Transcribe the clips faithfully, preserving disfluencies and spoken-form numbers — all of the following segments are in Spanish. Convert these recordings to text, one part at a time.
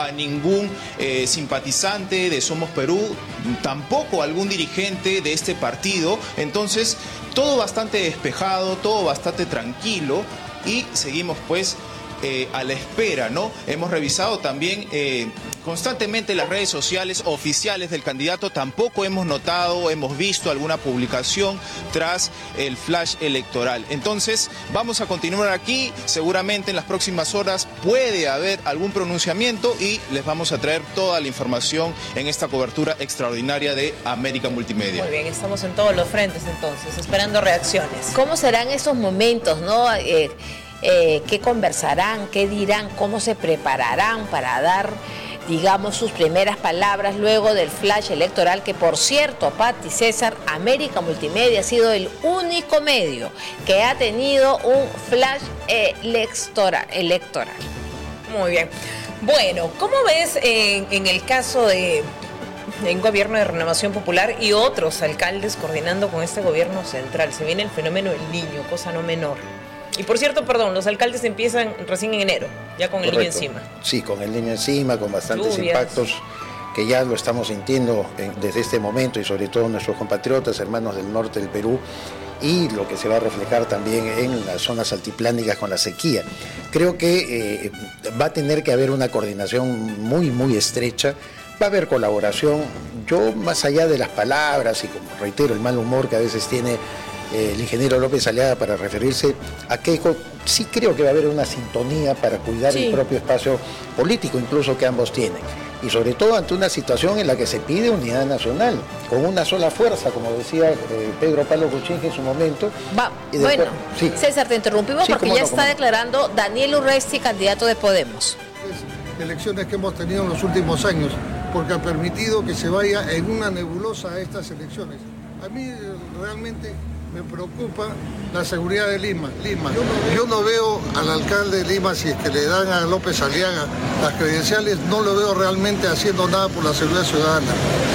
a ningún eh, simpatizante de Somos Perú, tampoco a algún dirigente de este partido. Entonces, todo bastante despejado, todo bastante tranquilo y seguimos pues eh, a la espera, ¿no? Hemos revisado también eh, constantemente las redes sociales oficiales del candidato, tampoco hemos notado, hemos visto alguna publicación tras el flash electoral. Entonces, vamos a continuar aquí, seguramente en las próximas horas puede haber algún pronunciamiento y les vamos a traer toda la información en esta cobertura extraordinaria de América Multimedia. Muy bien, estamos en todos los frentes entonces, esperando reacciones. ¿Cómo serán esos momentos, no? Eh, eh, ¿Qué conversarán? ¿Qué dirán? ¿Cómo se prepararán para dar, digamos, sus primeras palabras luego del flash electoral? Que, por cierto, Pati, César, América Multimedia ha sido el único medio que ha tenido un flash electoral. electoral. Muy bien. Bueno, ¿cómo ves en, en el caso de un gobierno de renovación popular y otros alcaldes coordinando con este gobierno central? Se viene el fenómeno del niño, cosa no menor. Y por cierto, perdón, los alcaldes empiezan recién en enero, ya con Correcto. el niño encima. Sí, con el niño encima, con bastantes Lluvias. impactos que ya lo estamos sintiendo en, desde este momento, y sobre todo nuestros compatriotas, hermanos del norte del Perú, y lo que se va a reflejar también en las zonas altiplánicas con la sequía. Creo que eh, va a tener que haber una coordinación muy, muy estrecha, va a haber colaboración. Yo, más allá de las palabras y, como reitero, el mal humor que a veces tiene el ingeniero López Aliaga para referirse a Keiko, sí creo que va a haber una sintonía para cuidar Sí. el propio espacio político, incluso que ambos tienen. Y sobre todo ante una situación en la que se pide unidad nacional, con una sola fuerza, como decía eh, Pedro Pablo Kuczynski en su momento. Va, Y después- bueno, sí. César, te interrumpimos Sí, porque cómo ya no, está cómo no. declarando Daniel Urresti, candidato de Podemos. Elecciones que hemos tenido en los últimos años, porque ha permitido que se vaya en una nebulosa a estas elecciones. A mí eh, realmente me preocupa la seguridad de Lima. Lima. Yo, no, yo no veo al alcalde de Lima, si es que le dan a López Aliaga las credenciales, no lo veo realmente haciendo nada por la seguridad ciudadana.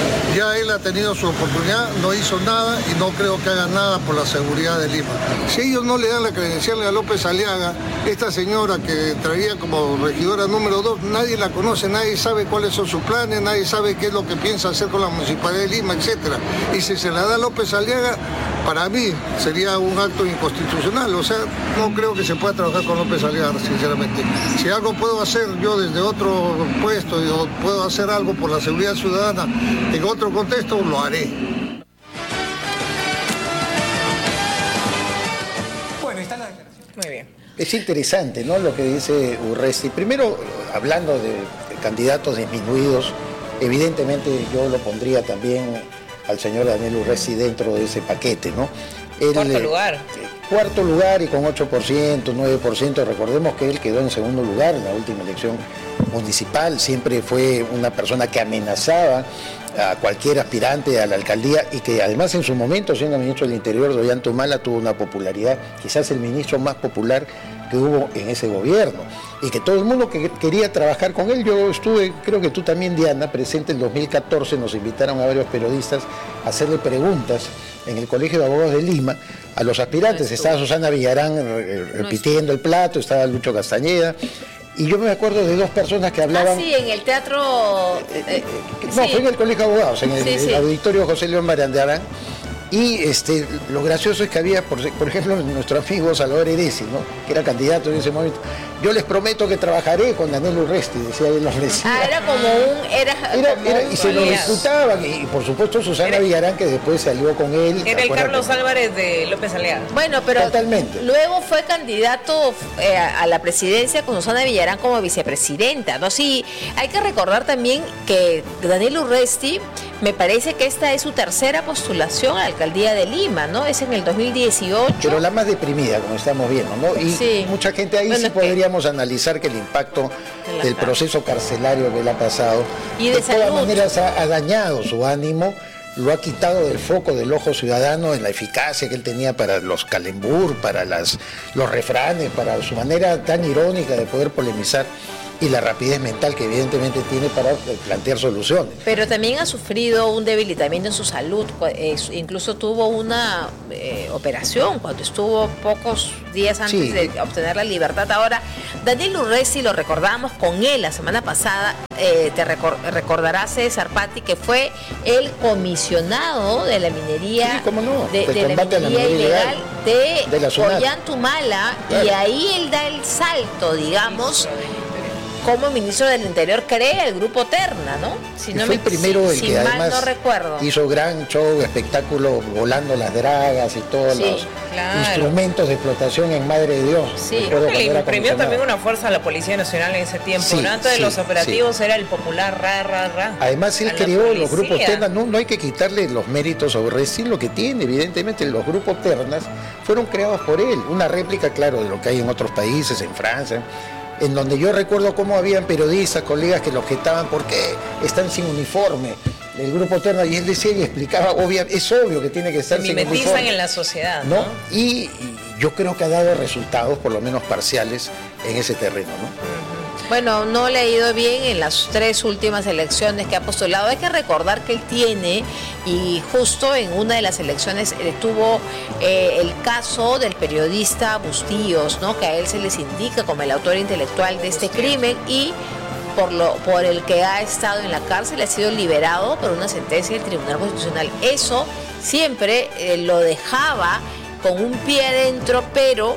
Ya él ha tenido su oportunidad, no hizo nada y no creo que haga nada por la seguridad de Lima. Si ellos no le dan la credencial a López Aliaga, esta señora que traía como regidora número dos, nadie la conoce, nadie sabe cuáles son sus planes, nadie sabe qué es lo que piensa hacer con la Municipalidad de Lima, etcétera. Y si se la da a López Aliaga, para mí sería un acto inconstitucional. O sea, no creo que se pueda trabajar con López Aliaga, sinceramente. Si algo puedo hacer yo desde otro puesto, o puedo hacer algo por la seguridad ciudadana en otro contexto, lo haré. Bueno, está la declaración. Muy bien. Es interesante, ¿no?, lo que dice Urresti. Primero, hablando de, de candidatos disminuidos, evidentemente yo lo pondría también al señor Daniel Urresti dentro de ese paquete, ¿no? Él, Cuarto eh, lugar. Cuarto lugar y con ocho por ciento, nueve por ciento. Recordemos que él quedó en segundo lugar en la última elección municipal. Siempre fue una persona que amenazaba a cualquier aspirante a la alcaldía y que además en su momento, siendo ministro del Interior, Ollanta tuvo una popularidad, quizás el ministro más popular que hubo en ese gobierno, y que todo el mundo que quería trabajar con él. Yo estuve, creo que tú también, Diana, presente en dos mil catorce, nos invitaron a varios periodistas a hacerle preguntas en el Colegio de Abogados de Lima a los aspirantes. Estaba Susana Villarán eh, repitiendo el plato, estaba Lucho Castañeda, y yo me acuerdo de dos personas que hablaban... Ah, sí, en el teatro... eh, No, sí. fue en el Colegio de Abogados, en el, Sí, sí. el auditorio José León Barandiarán. Y este, lo gracioso es que había, por, por ejemplo, nuestro amigo Salvador Eresi, ¿no?, que era candidato en ese momento. Yo les prometo que trabajaré con Daniel Urresti, decía él, ofrecía. Ah, era como un... Era, Era, como era- un y se lo aliado. disputaban, y por supuesto Susana Era- Villarán, que después salió con él. Era el acuérdate. Carlos Álvarez de López Aliaga. Bueno, pero Totalmente. luego fue candidato eh, a la presidencia con Susana Villarán como vicepresidenta, ¿no? Sí, hay que recordar también que Daniel Urresti, me parece que esta es su tercera postulación a la alcaldía de Lima, ¿no? Es en el dos mil dieciocho. Pero la más deprimida, como estamos viendo, ¿no? Y Sí. mucha gente ahí Bueno, sí es que- podríamos analizar que el impacto De la del paz. proceso carcelario que él ha pasado, Y de de todas salud. maneras ha, ha dañado su ánimo, lo ha quitado del foco del ojo ciudadano en la eficacia que él tenía para los calembur, para las, los refranes, para su manera tan irónica de poder polemizar. y la rapidez mental que evidentemente tiene para plantear soluciones. Pero también ha sufrido un debilitamiento en su salud, eh, incluso tuvo una eh, operación cuando estuvo pocos días antes sí. de obtener la libertad. Ahora, Daniel Urresti, lo recordamos con él la semana pasada, eh, te recor recordarás, César Patti, que fue el comisionado de la minería, sí, cómo no, de, de la minería, la minería ilegal de, de Ollantaytamala, claro. Y ahí él da el salto, digamos, como ministro del Interior crea el grupo Terna, ¿no? Si no fue me, el primero si, el si que mal además no recuerdo. hizo gran show, espectáculo, volando las dragas y todos sí, los claro. instrumentos de explotación en Madre de Dios. Sí, creo que le imprimió también una fuerza a la Policía Nacional en ese tiempo. Sí, Antes sí, de los operativos sí. era el popular ra, ra, ra. Además él creó los grupos Ternas, no, no hay que quitarle los méritos o resistir lo que tiene, evidentemente los grupos Ternas fueron creados por él, una réplica, claro, de lo que hay en otros países, en Francia, en donde yo recuerdo cómo habían periodistas, colegas que lo objetaban porque están sin uniforme del grupo Terna, y él decía y explicaba, obvia, es obvio que tiene que estar sin uniforme. Mimetizan en la sociedad, ¿no? ¿no? Y, y yo creo que ha dado resultados, por lo menos parciales, en ese terreno, ¿no? Bueno, no le ha ido bien en las tres últimas elecciones que ha postulado. Hay que recordar que él tiene, y justo en una de las elecciones eh, tuvo eh, el caso del periodista Bustillos, ¿no? Que a él se les indica como el autor intelectual de este crimen y por, lo, por el que ha estado en la cárcel, ha sido liberado por una sentencia del Tribunal Constitucional. Eso siempre eh, lo dejaba con un pie adentro, pero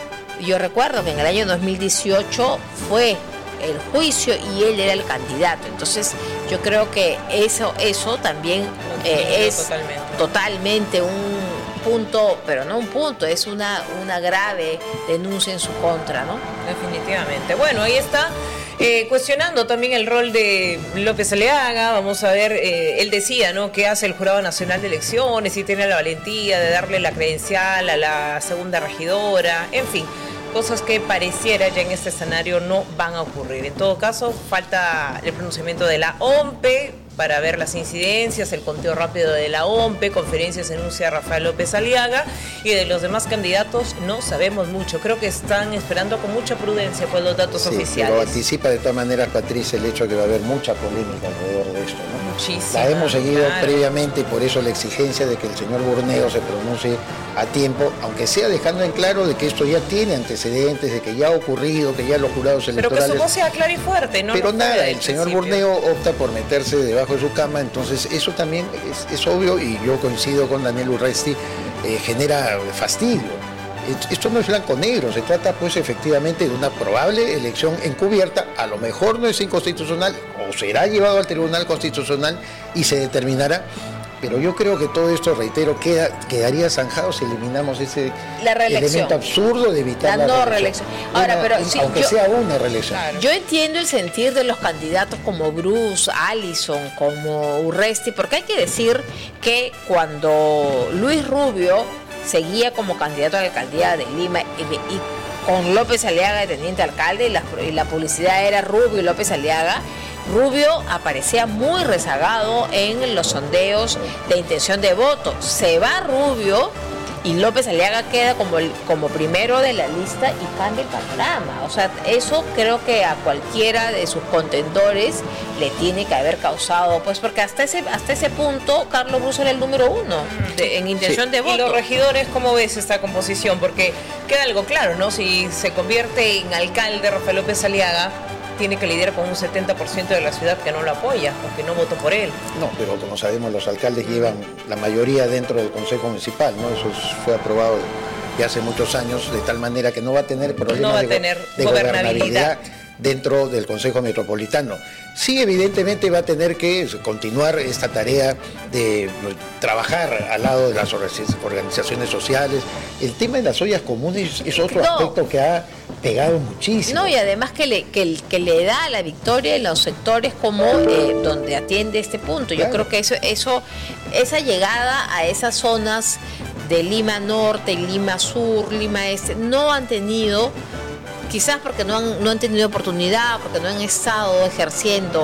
yo recuerdo que en el año dos mil dieciocho fue el juicio y él era el candidato. Entonces yo creo que eso eso también eh, es totalmente. totalmente un punto, pero no un punto, es una, una grave denuncia en su contra, ¿no? Definitivamente. Bueno, ahí está. Eh, cuestionando también el rol de López Aliaga, vamos a ver, eh, él decía, ¿no?, que hace el Jurado Nacional de Elecciones y tiene la valentía de darle la credencial a la segunda regidora, en fin, cosas que pareciera ya en este escenario no van a ocurrir. En todo caso, falta el pronunciamiento de la O M P E para ver las incidencias, el conteo rápido de la O M P E, conferencias enuncia Rafael López Aliaga, y de los demás candidatos no sabemos mucho. Creo que están esperando con mucha prudencia pues los datos sí, oficiales. Pero anticipa de todas maneras, Patricia, el hecho de que va a haber mucha polémica alrededor de esto, ¿no? Muchísima, la hemos seguido claro. previamente, y por eso la exigencia de que el señor Burneo se pronuncie a tiempo, aunque sea dejando en claro de que esto ya tiene antecedentes, de que ya ha ocurrido, que ya los jurados electorales... Pero que su voz sea clara y fuerte, ¿no? Pero no nada, el principio. señor Burneo opta por meterse debajo de su cama, entonces eso también es, es obvio, y yo coincido con Daniel Urresti, eh, genera fastidio. Esto no es blanco-negro, se trata pues efectivamente de una probable elección encubierta, a lo mejor no es inconstitucional o será llevado al Tribunal Constitucional y se determinará, pero yo creo que todo esto, reitero, queda, quedaría zanjado si eliminamos ese elemento absurdo de evitar la, la no reelección. Ahora, una, pero, sí, aunque yo, sea una reelección. Claro. Yo entiendo el sentir de los candidatos como Bruce, Allison, como Urresti, porque hay que decir que cuando Luis Rubio seguía como candidato a la alcaldía de Lima y, y con López Aliaga de teniente alcalde, y la, y la publicidad era Rubio y López Aliaga, Rubio aparecía muy rezagado en los sondeos de intención de voto. Se va Rubio y López Aliaga queda como, el, como primero de la lista y cambia el panorama. O sea, eso creo que a cualquiera de sus contendores le tiene que haber causado, pues porque hasta ese hasta ese punto Carlos Bruce era el número uno de, en intención sí. de voto. Y los regidores, ¿cómo ves esta composición? Porque queda algo claro, ¿no? Si se convierte en alcalde Rafael López Aliaga, tiene que lidiar con un setenta por ciento de la ciudad que no lo apoya o que no votó por él. No, pero como sabemos, los alcaldes llevan la mayoría dentro del Consejo Municipal, ¿no? Eso fue aprobado ya hace muchos años, de tal manera que no va a tener problemas no va a de, tener de gobernabilidad dentro del Consejo Metropolitano. Sí, evidentemente va a tener que continuar esta tarea de trabajar al lado de las organizaciones sociales. El tema de las ollas comunes es otro no. aspecto que ha pegado muchísimo. No, y además que le, que, que le da la victoria en los sectores como eh, donde atiende este punto. Yo claro. creo que eso, eso, esa llegada a esas zonas de Lima Norte, Lima Sur, Lima Este, no han tenido, quizás porque no han, no han tenido oportunidad, porque no han estado ejerciendo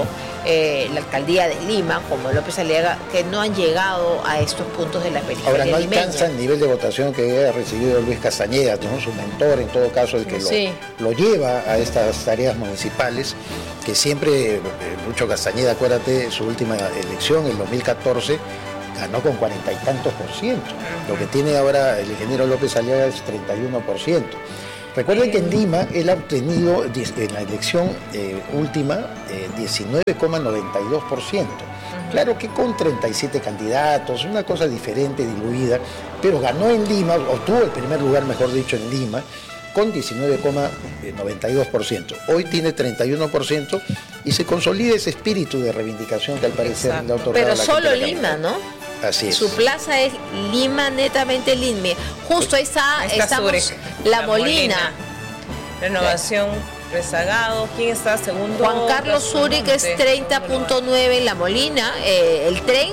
eh, la alcaldía de Lima, como López Aliaga, que no han llegado a estos puntos de la periferia Ahora no limeña. alcanza el nivel de votación que ha recibido Luis Castañeda, ¿no? Su mentor, en todo caso, el que Sí. lo, lo lleva a estas tareas municipales, que siempre, eh, Lucho Castañeda, acuérdate, su última elección, en dos mil catorce, ganó con cuarenta y tantos por ciento. Lo que tiene ahora el ingeniero López Aliaga es treinta y uno por ciento. Recuerden que en Lima él ha obtenido en la elección eh, última eh, diecinueve coma noventa y dos por ciento. Claro que con treinta y siete candidatos, una cosa diferente, diluida, pero ganó en Lima, obtuvo el primer lugar, mejor dicho, en Lima, con diecinueve coma noventa y dos por ciento. Hoy tiene treinta y uno por ciento y se consolida ese espíritu de reivindicación que al parecer Exacto. le ha otorgado Pero la solo gente de la Lima, capital. ¿no? Así es. Su plaza es Lima, netamente Lima. Justo ahí está, Ahí está estamos, Zurich, La, La Molina. Molina. Renovación, rezagado. ¿Quién está segundo? Juan Carlos Zúrich es Monte. treinta punto nueve en La Molina. Eh, el tren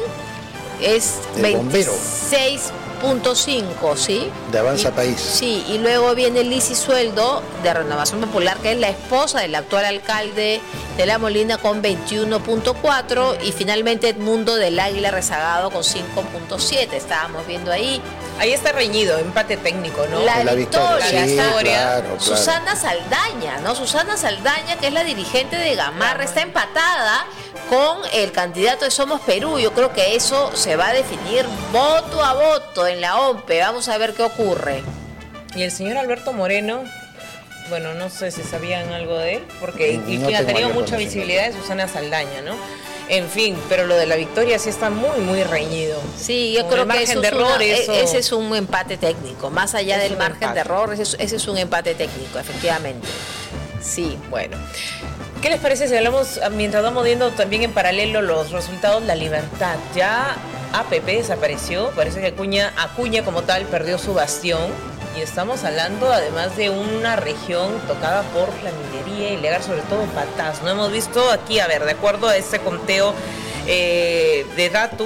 es El bombero. veintiséis punto cinco, ¿sí? De Avanza Y- País. Sí, y luego viene Lizy Sueldo de Renovación Popular, que es la esposa del actual alcalde de La Molina, con veintiuno punto cuatro, y finalmente Edmundo del Águila Rezagado con cinco punto siete. Estábamos viendo ahí. Ahí está reñido, empate técnico, ¿no? La, La victoria, victoria, sí, está victoria. claro, claro. Susana Saldaña, ¿no? Susana Saldaña, que es la dirigente de Gamarra, está empatada con el candidato de Somos Perú. Yo creo que eso se va a definir voto a voto en la O M P E. Vamos a ver qué ocurre. Y el señor Alberto Moreno, bueno, no sé si sabían algo de él, porque No quien ha tengo tenido mayor mucha conocimiento. visibilidad es Susana Saldaña, ¿no? En fin, pero lo de la victoria sí está muy, muy reñido. Sí, yo Con creo el que margen eso de es una- error, e- eso- ese es un empate técnico. Más allá Es del un margen empate. de error, ese es, ese es un empate técnico, efectivamente. Sí. Bueno, ¿qué les parece si hablamos, mientras vamos viendo también en paralelo los resultados, La Libertad? Ya A P P desapareció, parece que Acuña, Acuña como tal perdió su bastión, y estamos hablando además de una región tocada por la minería ilegal, sobre todo Patás. No hemos visto aquí, a ver, de acuerdo a este conteo eh, de Datum,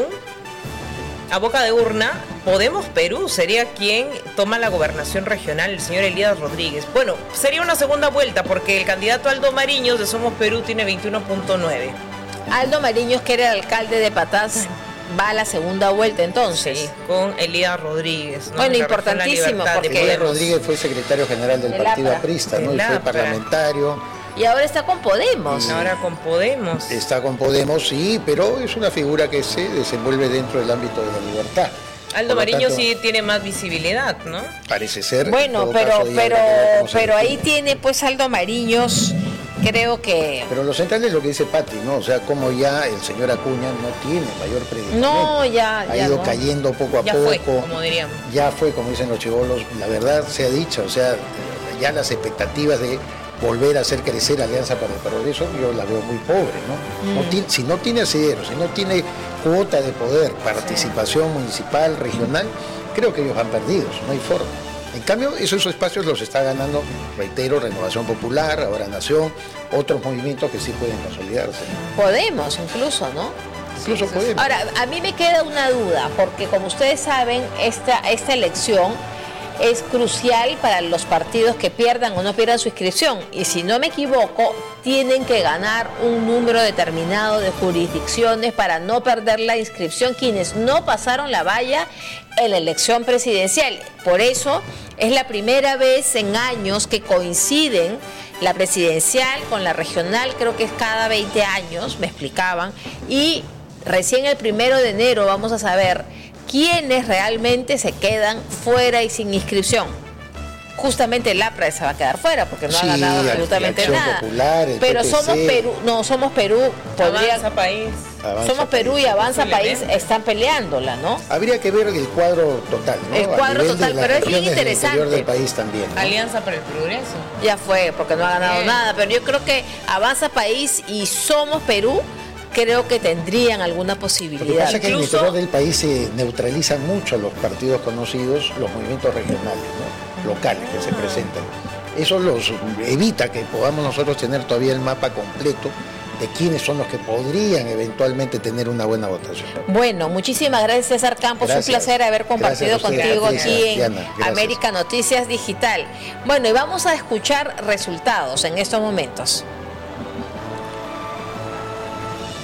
a boca de urna, Podemos Perú sería quien toma la gobernación regional, el señor Elías Rodríguez. Bueno, sería una segunda vuelta porque el candidato Aldo Mariños de Somos Perú tiene veintiuno punto nueve. Aldo Mariños, que era el alcalde de Patás, va a la segunda vuelta entonces. Sí, con Elías Rodríguez. ¿no? Bueno, Que región La importantísimo, Libertad de porque- Elías Podemos. Rodríguez fue secretario general del Del Partido APRA. Aprista, ¿no? Del Y fue APRA. parlamentario. Y ahora está con Podemos. Ahora con Podemos. Está con Podemos, sí, pero es una figura que se desenvuelve dentro del ámbito de la libertad. Aldo Por lo Mariños tanto, sí tiene más visibilidad, ¿no? Parece ser. Bueno, en todo pero, caso, ella pero, habrá que ver cómo se pero ahí define. tiene pues Aldo Mariños, creo que... Pero lo central es lo que dice Pati, ¿no? O sea, como ya el señor Acuña no tiene mayor predicamento. No, ya, Ha ya ido no. cayendo poco a Ya poco. fue, como diríamos. Ya fue, como dicen los chibolos, la verdad se ha dicho, o sea, ya las expectativas de volver a hacer crecer Alianza para el Progreso, yo la veo muy pobre, ¿no? Mm. No ti- si no tiene asidero, si no tiene cuota de poder, participación municipal, regional, creo que ellos van perdidos, no hay forma. En cambio, esos espacios los está ganando, reitero, Renovación Popular, ahora Nación, otros movimientos que sí pueden consolidarse. Podemos incluso, ¿no? Incluso Podemos. Ahora, a mí me queda una duda, porque como ustedes saben, esta, esta elección es crucial para los partidos que pierdan o no pierdan su inscripción. Y si no me equivoco, tienen que ganar un número determinado de jurisdicciones para no perder la inscripción quienes no pasaron la valla en la elección presidencial. Por eso es la primera vez en años que coinciden la presidencial con la regional, creo que es cada veinte años, me explicaban, y recién el primero de enero vamos a saber quiénes realmente se quedan fuera y sin inscripción. Justamente el APRA se va a quedar fuera porque no Sí, ha ganado la absolutamente Acción nada. Popular, el Pero P P C. Somos Perú, no, Somos Perú, podría, Avanza País. Avanza Somos Perú País. y Avanza País Posiblemente. están peleándola, ¿no? Habría que ver el cuadro total, ¿no? El A cuadro nivel de total, las pero es bien regiones del interior interesante. del país también, ¿no? Alianza para el Progreso. Ya fue, porque no ha ganado Bien. nada. Pero yo creo que Avanza País y Somos Perú, creo que tendrían alguna Lo que posibilidad. pasa es que en el Incluso- interior del país se neutralizan mucho los partidos conocidos, los movimientos regionales, ¿no? Locales que se presentan. Eso los evita que podamos nosotros tener todavía el mapa completo de quiénes son los que podrían eventualmente tener una buena votación. Bueno, muchísimas gracias César Campos, Gracias. un placer haber compartido Gracias a ustedes, contigo Patricia, aquí en Diana, gracias. América Noticias Digital. Bueno, y vamos a escuchar resultados en estos momentos.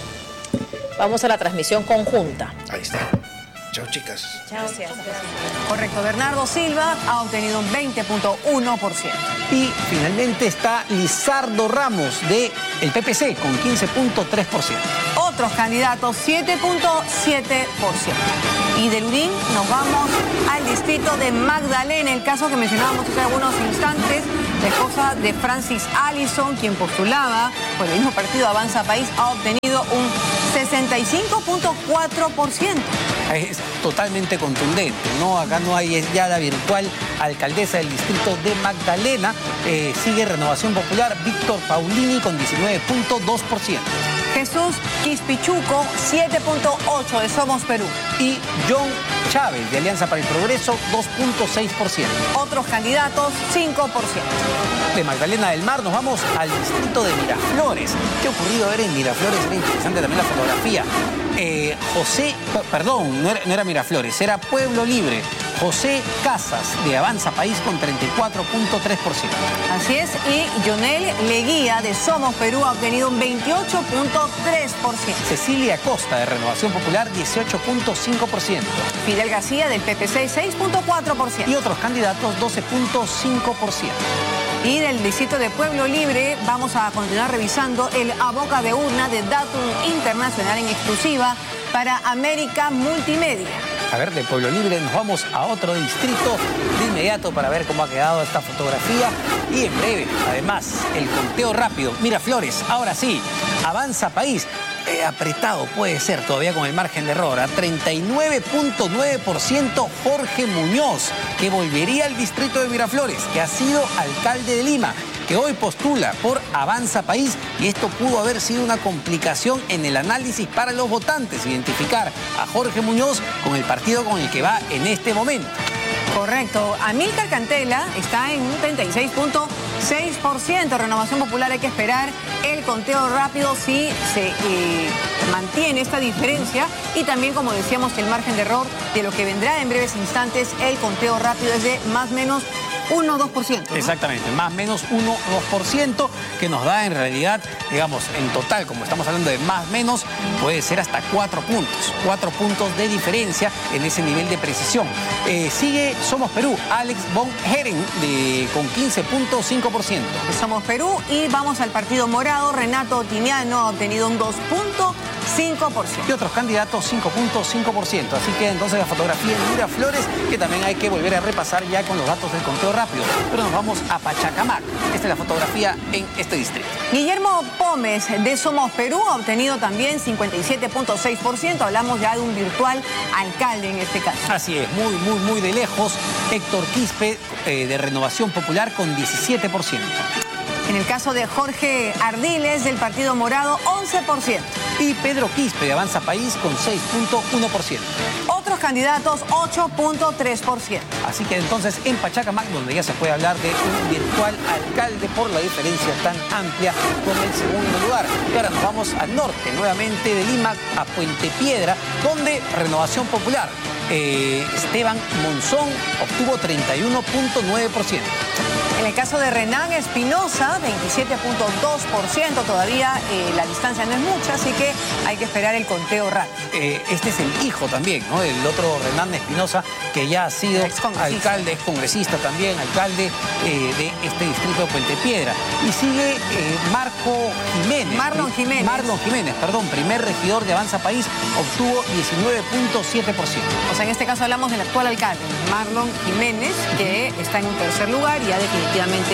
vamos a la transmisión conjunta. Ahí está. Chao, chicas. Gracias. Correcto, Bernardo Silva ha obtenido un veinte punto uno por ciento. Y finalmente está Lizardo Ramos de el P P C con quince punto tres por ciento. Otros candidatos, siete punto siete por ciento. Y de Ludín nos vamos al distrito de Magdalena, el caso que mencionábamos hace algunos instantes. La esposa de Francis Allison, quien postulaba por el mismo partido Avanza País, ha obtenido un sesenta y cinco punto cuatro por ciento. Es totalmente contundente, ¿no? Acá no hay, es ya la virtual alcaldesa del distrito de Magdalena. Eh, sigue Renovación Popular, Víctor Paulini con diecinueve punto dos por ciento. Jesús Quispichuco, siete punto ocho por ciento de Somos Perú. Y John Chávez de Alianza para el Progreso, dos punto seis por ciento. Otros candidatos, cinco por ciento. De Magdalena del Mar nos vamos al distrito de Miraflores. ¿Qué ha ocurrido a ver en Miraflores? Era interesante también la fotografía. Eh, José, perdón, no era, no era Miraflores, era Pueblo Libre. José Casas de Avanza País con treinta y cuatro punto tres por ciento. Así es, y Yonel Leguía de Somos Perú ha obtenido un veintiocho punto tres por ciento. Cecilia Costa de Renovación Popular, dieciocho punto cinco por ciento. Fidel García del P P C, seis punto cuatro por ciento. Y otros candidatos, doce punto cinco por ciento. Y del distrito de Pueblo Libre vamos a continuar revisando el a boca de urna de Datum Internacional en exclusiva para América Multimedia. A ver, de Pueblo Libre nos vamos a otro distrito de inmediato para ver cómo ha quedado esta fotografía. Y en breve, además, el conteo rápido. Miraflores, ahora sí, Avanza País. Eh, apretado puede ser todavía con el margen de error. A treinta y nueve punto nueve por ciento Jorge Muñoz, que volvería al distrito de Miraflores, que ha sido alcalde de Lima, que hoy postula por Avanza País, y esto pudo haber sido una complicación en el análisis para los votantes, identificar a Jorge Muñoz con el partido con el que va en este momento. Correcto. Amílcar Cantela está en un treinta y seis punto seis por ciento. Renovación Popular, hay que esperar el conteo rápido si se eh, mantiene esta diferencia. Y también, como decíamos, el margen de error de lo que vendrá en breves instantes, el conteo rápido es de más o menos uno o dos por ciento, ¿no? Exactamente, más o menos uno o dos por ciento, que nos da en realidad, digamos, en total, como estamos hablando de más o menos, puede ser hasta cuatro puntos. Cuatro puntos de diferencia en ese nivel de precisión. Eh, sigue Somos Perú, Alex von Heren, de, con quince punto cinco por ciento. Somos Perú, y vamos al Partido Morado. Renato Tiniano ha obtenido un dos punto cinco por ciento. Y otros candidatos cinco punto cinco por ciento. Así que entonces la fotografía en Miraflores, que también hay que volver a repasar ya con los datos del conteo rápido. Pero nos vamos a Pachacamac. Esta es la fotografía en este distrito. Guillermo Pómez de Somos Perú ha obtenido también cincuenta y siete punto seis por ciento. Hablamos ya de un virtual alcalde en este caso. Así es, muy, muy, muy de lejos. Héctor Quispe eh, de Renovación Popular con diecisiete por ciento. En el caso de Jorge Ardiles del Partido Morado, once por ciento. Y Pedro Quispe de Avanza País con seis punto uno por ciento. Otros candidatos, ocho punto tres por ciento. Así que entonces en Pachacamac, donde ya se puede hablar de un virtual alcalde por la diferencia tan amplia con el segundo lugar. Y ahora nos vamos al norte, nuevamente de Lima a Puente Piedra, donde Renovación Popular, eh, Esteban Monzón, obtuvo treinta y uno punto nueve por ciento. En el caso de Renan Espinosa, veintisiete punto dos por ciento. Todavía eh, la distancia no es mucha, así que hay que esperar el conteo rápido. Eh, este es el hijo también, ¿no? El otro Renan Espinosa, que ya ha sido alcalde, ex congresista también, alcalde eh, de este distrito de Puente Piedra. Y sigue eh, Marco Jiménez. Marlon Jiménez. Marlon Jiménez, perdón, primer regidor de Avanza País, obtuvo diecinueve punto siete por ciento. O sea, en este caso hablamos del actual alcalde, Marlon Jiménez, que está en un tercer lugar y ya definitivamente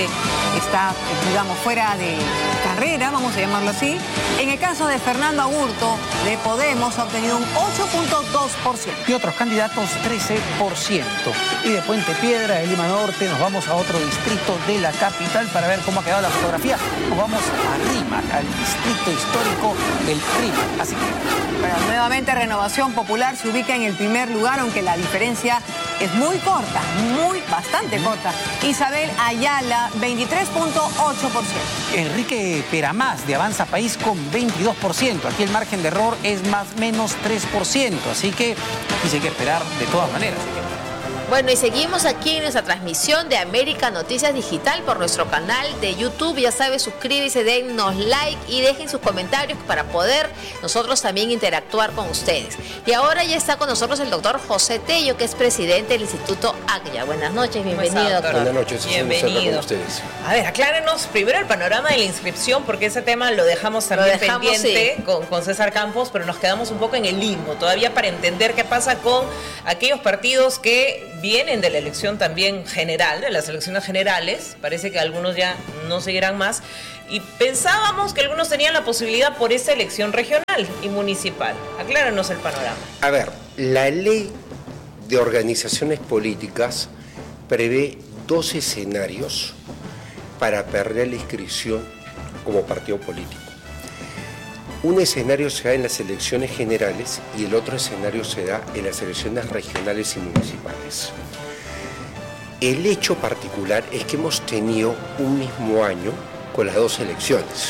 está, digamos, fuera de carrera, vamos a llamarlo así. En el caso de Fernando Agurto, de Podemos, ha obtenido un ocho punto dos por ciento. Y otros candidatos, trece por ciento. Y de Puente Piedra, de Lima Norte, nos vamos a otro distrito de la capital para ver cómo ha quedado la fotografía. Nos vamos a Rímac, al distrito histórico del Rímac. Así que... Bueno, nuevamente Renovación Popular se ubica en el primer lugar, aunque la diferencia es muy corta, muy, bastante corta. Isabel Ayala, veintitrés punto ocho por ciento. Enrique Peramás, de Avanza País, con veintidós por ciento. Aquí el margen de error es más o menos tres por ciento. Así que aquí sí hay que esperar de todas maneras. Bueno, y seguimos aquí en nuestra transmisión de América Noticias Digital por nuestro canal de YouTube. Ya sabes, suscríbete, dennos like y dejen sus comentarios para poder nosotros también interactuar con ustedes. Y ahora ya está con nosotros el doctor José Tello, que es presidente del Instituto Agria. Buenas noches, bienvenido, doctor. Buenas noches, bienvenido con ustedes. A ver, aclárenos primero el panorama de la inscripción, porque ese tema lo dejamos también lo dejamos, pendiente sí. con, con César Campos, pero nos quedamos un poco en el limbo todavía para entender qué pasa con aquellos partidos que vienen de la elección también general, de las elecciones generales. Parece que algunos ya no seguirán más. Y pensábamos que algunos tenían la posibilidad por esa elección regional y municipal. Acláranos el panorama. A ver, la ley de organizaciones políticas prevé dos escenarios para perder la inscripción como partido político. Un escenario se da en las elecciones generales y el otro escenario se da en las elecciones regionales y municipales. El hecho particular es que hemos tenido un mismo año con las dos elecciones.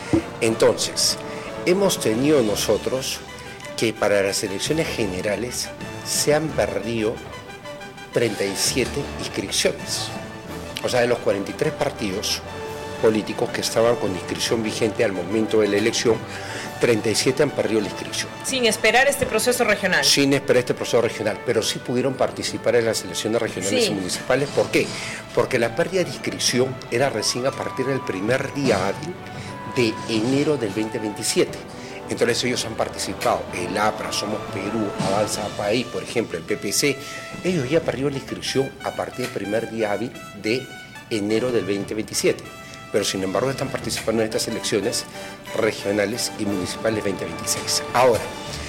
Entonces, hemos tenido nosotros que para las elecciones generales se han perdido treinta y siete inscripciones. O sea, de los cuarenta y tres partidos políticos que estaban con inscripción vigente al momento de la elección, treinta y siete han perdido la inscripción. Sin esperar este proceso regional. Sin esperar este proceso regional, pero sí pudieron participar en las elecciones regionales sí. y municipales. ¿Por qué? Porque la pérdida de inscripción era recién a partir del primer día hábil de enero del veinte veintisiete. Entonces ellos han participado, el APRA, Somos Perú, Avanza País, por ejemplo, el P P C, ellos ya perdieron la inscripción a partir del primer día hábil de enero del veinte veintisiete. Pero sin embargo están participando en estas elecciones regionales y municipales veinte veintiséis. Ahora,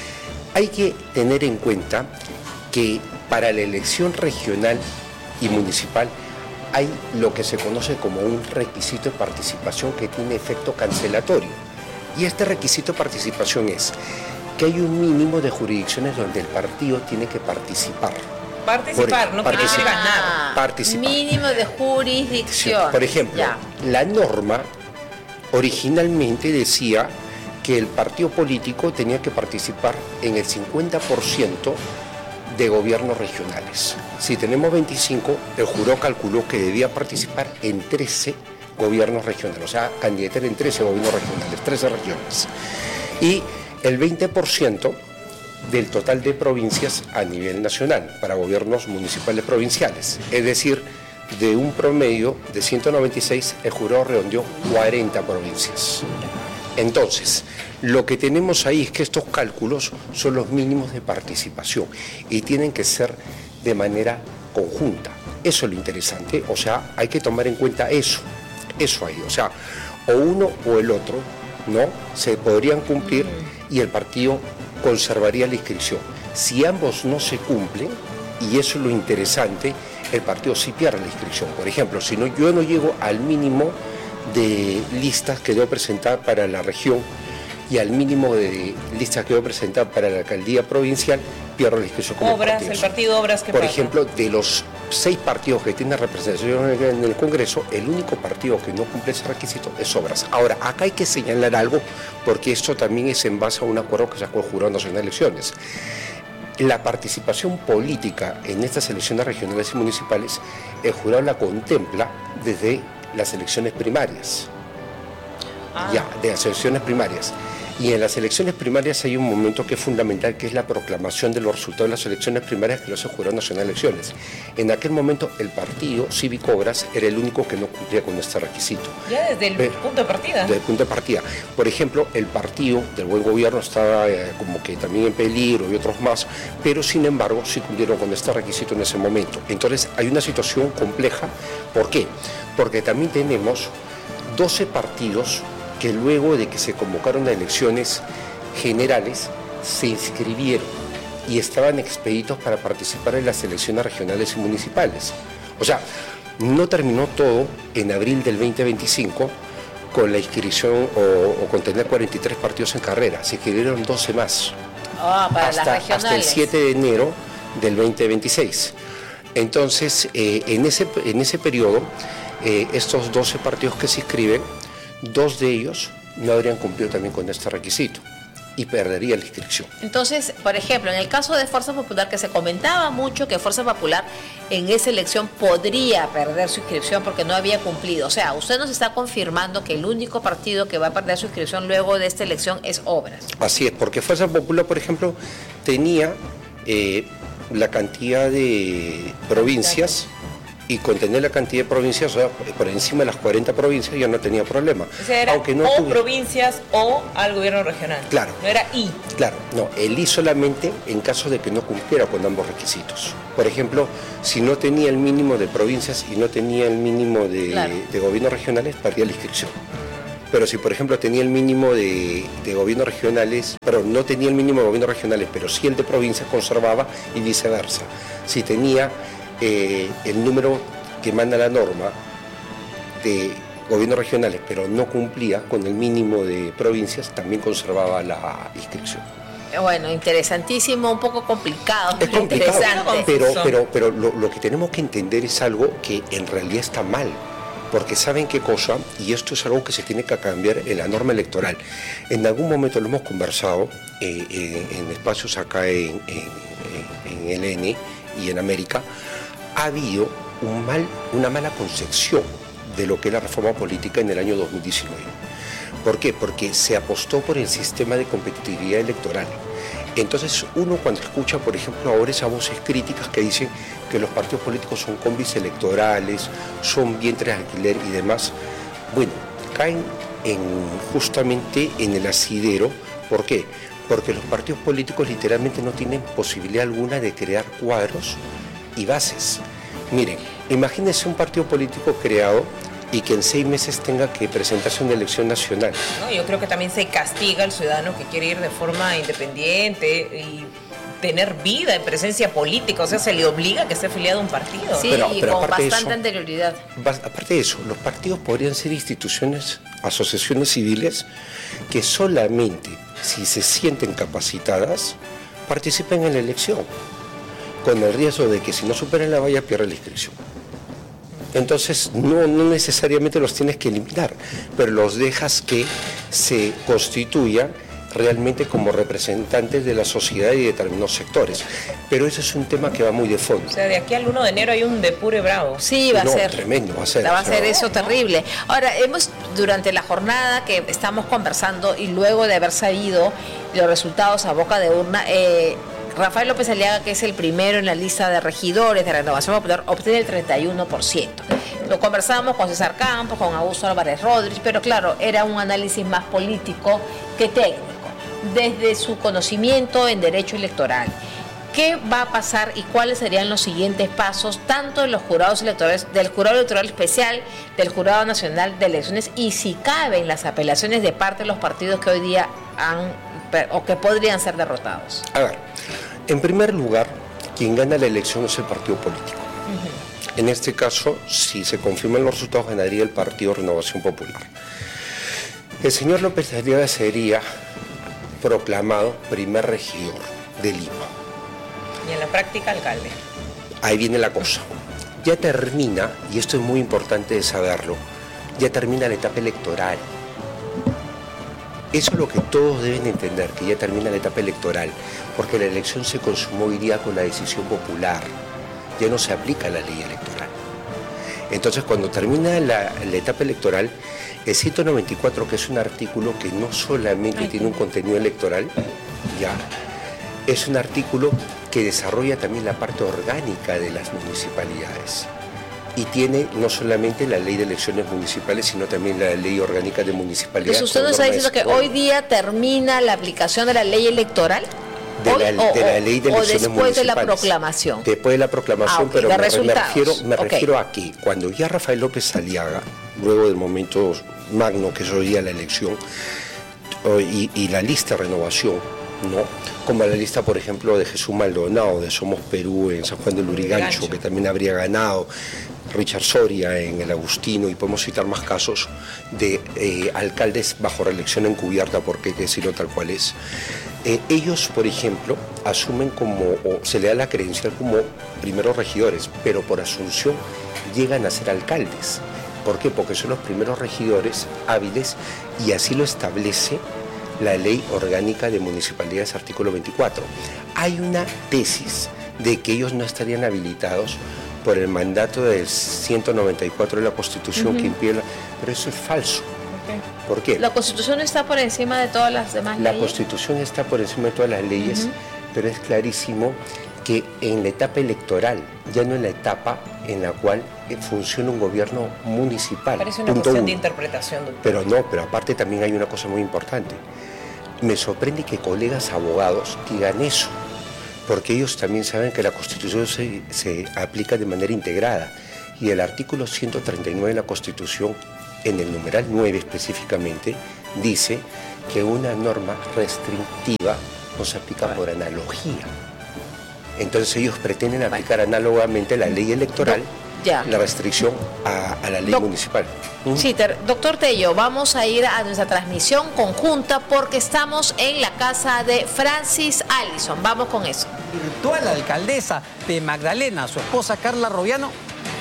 hay que tener en cuenta que para la elección regional y municipal hay lo que se conoce como un requisito de participación que tiene efecto cancelatorio. Y este requisito de participación es que hay un mínimo de jurisdicciones donde el partido tiene que participar. Participar, por, no participar, quiere decir ganar. Ah, Participar. mínimo de jurisdicción. Sí, por ejemplo, ya. la norma originalmente decía que el partido político tenía que participar en el cincuenta por ciento de gobiernos regionales. Si tenemos veinticinco, el jurado calculó que debía participar en trece gobiernos regionales, o sea, candidatar en trece gobiernos regionales, trece regiones. Y el veinte por ciento del total de provincias a nivel nacional, para gobiernos municipales provinciales. Es decir, de un promedio de ciento noventa y seis, el jurado redondeó cuarenta provincias. Entonces, lo que tenemos ahí es que estos cálculos son los mínimos de participación y tienen que ser de manera conjunta. Eso es lo interesante, o sea, hay que tomar en cuenta eso, eso ahí, o sea, o uno o el otro, ¿no? Se podrían cumplir y el partido conservaría la inscripción. Si ambos no se cumplen, y eso es lo interesante, el partido sí pierde la inscripción. Por ejemplo, si no, yo no llego al mínimo de listas que debo presentar para la región y al mínimo de listas que debo presentar para la alcaldía provincial, pierdo la inscripción como Obras, partido. el partido Obras, ¿qué Por pasa? ejemplo, de los seis partidos que tienen representación en el Congreso, el único partido que no cumple ese requisito es Obras. Ahora, acá hay que señalar algo, porque esto también es en base a un acuerdo que sacó el Jurado Nacional de Elecciones. La participación política en estas elecciones regionales y municipales, el jurado la contempla desde las elecciones primarias. Ah. Ya, de las elecciones primarias. Y en las elecciones primarias hay un momento que es fundamental, que es la proclamación de los resultados de las elecciones primarias que lo hace el Jurado Nacional de Elecciones. En aquel momento el partido Cívico Obras era el único que no cumplía con este requisito. Ya desde el Pero, punto de partida. Desde el punto de partida. Por ejemplo, el partido del Buen Gobierno estaba eh, como que también en peligro y otros más, pero sin embargo sí cumplieron con este requisito en ese momento. Entonces hay una situación compleja. ¿Por qué? Porque también tenemos doce partidos que luego de que se convocaron a elecciones generales, se inscribieron y estaban expeditos para participar en las elecciones regionales y municipales. O sea, no terminó todo en abril del veinte veinticinco con la inscripción o, o con tener cuarenta y tres partidos en carrera, se inscribieron doce más. Ah, para hasta, las regionales. hasta el siete de enero del veinte veintiséis. Entonces, eh, en, ese, en ese periodo, eh, estos doce partidos que se inscriben, dos de ellos no habrían cumplido también con este requisito. y perdería la inscripción. Entonces, por ejemplo, en el caso de Fuerza Popular, que se comentaba mucho que Fuerza Popular en esa elección podría perder su inscripción porque no había cumplido. O sea, usted nos está confirmando que el único partido que va a perder su inscripción luego de esta elección es Obras. Así es, porque Fuerza Popular, por ejemplo, tenía eh, la cantidad de provincias, y con tener la cantidad de provincias, o sea, por encima de las cuarenta provincias, ya no tenía problema. O sea, era Aunque no o tuviera... provincias o al gobierno regional. Claro. No era I. Claro, no, el I solamente en caso de que no cumpliera con ambos requisitos. Por ejemplo, si no tenía el mínimo de provincias y no tenía el mínimo de, claro. de gobiernos regionales, perdía la inscripción. Pero si, por ejemplo, tenía el mínimo de, de gobiernos regionales, pero no tenía el mínimo de gobiernos regionales, pero sí el de provincias, conservaba, y viceversa. Si tenía eh, el número que manda la norma de gobiernos regionales, pero no cumplía con el mínimo de provincias, también conservaba la inscripción. Bueno, interesantísimo, un poco complicado. Es complicado, interesante. pero, pero, pero lo, lo que tenemos que entender es algo que en realidad está mal. Porque ¿saben qué cosa? Y esto es algo que se tiene que cambiar en la norma electoral. En algún momento lo hemos conversado eh, eh, en espacios acá en, en, en el N y en América. Ha habido un mal, una mala concepción de lo que es la reforma política en el año dos mil diecinueve. ¿Por qué? Porque se apostó por el sistema de competitividad electoral. Entonces uno cuando escucha, por ejemplo, ahora esas voces críticas que dicen que los partidos políticos son combis electorales, son vientres de alquiler y demás, bueno, caen en, justamente en el asidero. ¿Por qué? Porque los partidos políticos literalmente no tienen posibilidad alguna de crear cuadros y bases. Miren, imagínense un partido político creado y que en seis meses tenga que presentarse una elección nacional. No, yo creo que también se castiga al ciudadano que quiere ir de forma independiente y tener vida en presencia política, o sea, se le obliga a que esté afiliado a un partido. Sí, pero, y pero con bastante eso, anterioridad. Aparte de eso, los partidos podrían ser instituciones, asociaciones civiles, que solamente si se sienten capacitadas, participen en la elección, con el riesgo de que si no superan la valla pierden la inscripción. Entonces no, no necesariamente los tienes que eliminar, pero los dejas que se constituyan realmente como representantes de la sociedad y de determinados sectores. Pero ese es un tema que va muy de fondo. O sea, de aquí al uno de enero hay un depure bravo. Sí, va no, a ser. Tremendo, va a ser. Va a o sea, ser eso terrible. Ahora, hemos, durante la jornada que estamos conversando y luego de haber sabido los resultados a boca de urna, eh, Rafael López Aliaga, que es el primero en la lista de regidores de Renovación Popular, obtiene el treinta y uno por ciento. Lo conversábamos con César Campos, con Augusto Álvarez Rodríguez, pero claro, era un análisis más político que técnico, desde su conocimiento en derecho electoral. ¿Qué va a pasar y cuáles serían los siguientes pasos, tanto de los jurados electorales, del Jurado Electoral Especial, del Jurado Nacional de Elecciones, y si caben las apelaciones de parte de los partidos que hoy día han o que podrían ser derrotados? A ver, en primer lugar, quien gana la elección es el partido político. Uh-huh. En este caso, si se confirman los resultados, ganaría el Partido Renovación Popular. El señor López Aliaga sería proclamado primer regidor de Lima. Y en la práctica, alcalde. Ahí viene la cosa. Ya termina, y esto es muy importante de saberlo, ya termina la etapa electoral. Eso es lo que todos deben entender, que ya termina la etapa electoral, porque la elección se consumó hoy día con la decisión popular. Ya no se aplica la ley electoral. Entonces, cuando termina la, la etapa electoral, el ciento noventa y cuatro, que es un artículo que no solamente Ay, tiene un contenido electoral, ya es un artículo que desarrolla también la parte orgánica de las municipalidades. Y tiene no solamente la ley de elecciones municipales, sino también la ley orgánica de municipalidades. Entonces, ¿usted nos está diciendo que hoy día termina la aplicación de la ley electoral? De la, o, de la ley de elecciones municipales. ¿O después de la proclamación? Después de la proclamación, ah, okay, pero me, me refiero, me okay. refiero a que cuando ya Rafael López Aliaga, luego del momento magno que es hoy día la elección, y, y la lista de renovación, ¿no? Como la lista, por ejemplo, de Jesús Maldonado, de Somos Perú, en San Juan de Lurigancho, que también habría ganado, Richard Soria en el Agustino, y podemos citar más casos de eh, alcaldes bajo reelección encubierta, porque hay que decirlo tal cual es. Eh, ellos, por ejemplo, asumen como, o se le da la credencial como primeros regidores, pero por asunción llegan a ser alcaldes. ¿Por qué? Porque son los primeros regidores hábiles, y así lo establece la Ley Orgánica de Municipalidades, artículo veinticuatro. Hay una tesis de que ellos no estarían habilitados por el mandato del ciento noventa y cuatro de la Constitución, uh-huh, que impide, la... pero eso es falso. Okay. ¿Por qué? La Constitución está por encima de todas las demás la leyes. La Constitución está por encima de todas las leyes, uh-huh, pero es clarísimo que en la etapa electoral, ya no en la etapa en la cual funciona un gobierno municipal. Parece una cuestión de interpretación, doctor. Pero no, pero aparte también hay una cosa muy importante. Me sorprende que colegas abogados digan eso, porque ellos también saben que la Constitución se, se aplica de manera integrada, y el artículo ciento treinta y nueve de la Constitución, en el numeral nueve específicamente, dice que una norma restrictiva no se aplica por analogía. Entonces ellos pretenden aplicar análogamente la ley electoral, ya, la restricción a, a la ley Doc municipal. ¿Mm? Sí, ter doctor Tello, vamos a ir a nuestra transmisión conjunta porque estamos en la casa de Francis Allison. Vamos con eso. Virtual alcaldesa de Magdalena, su esposa Carla Roviano.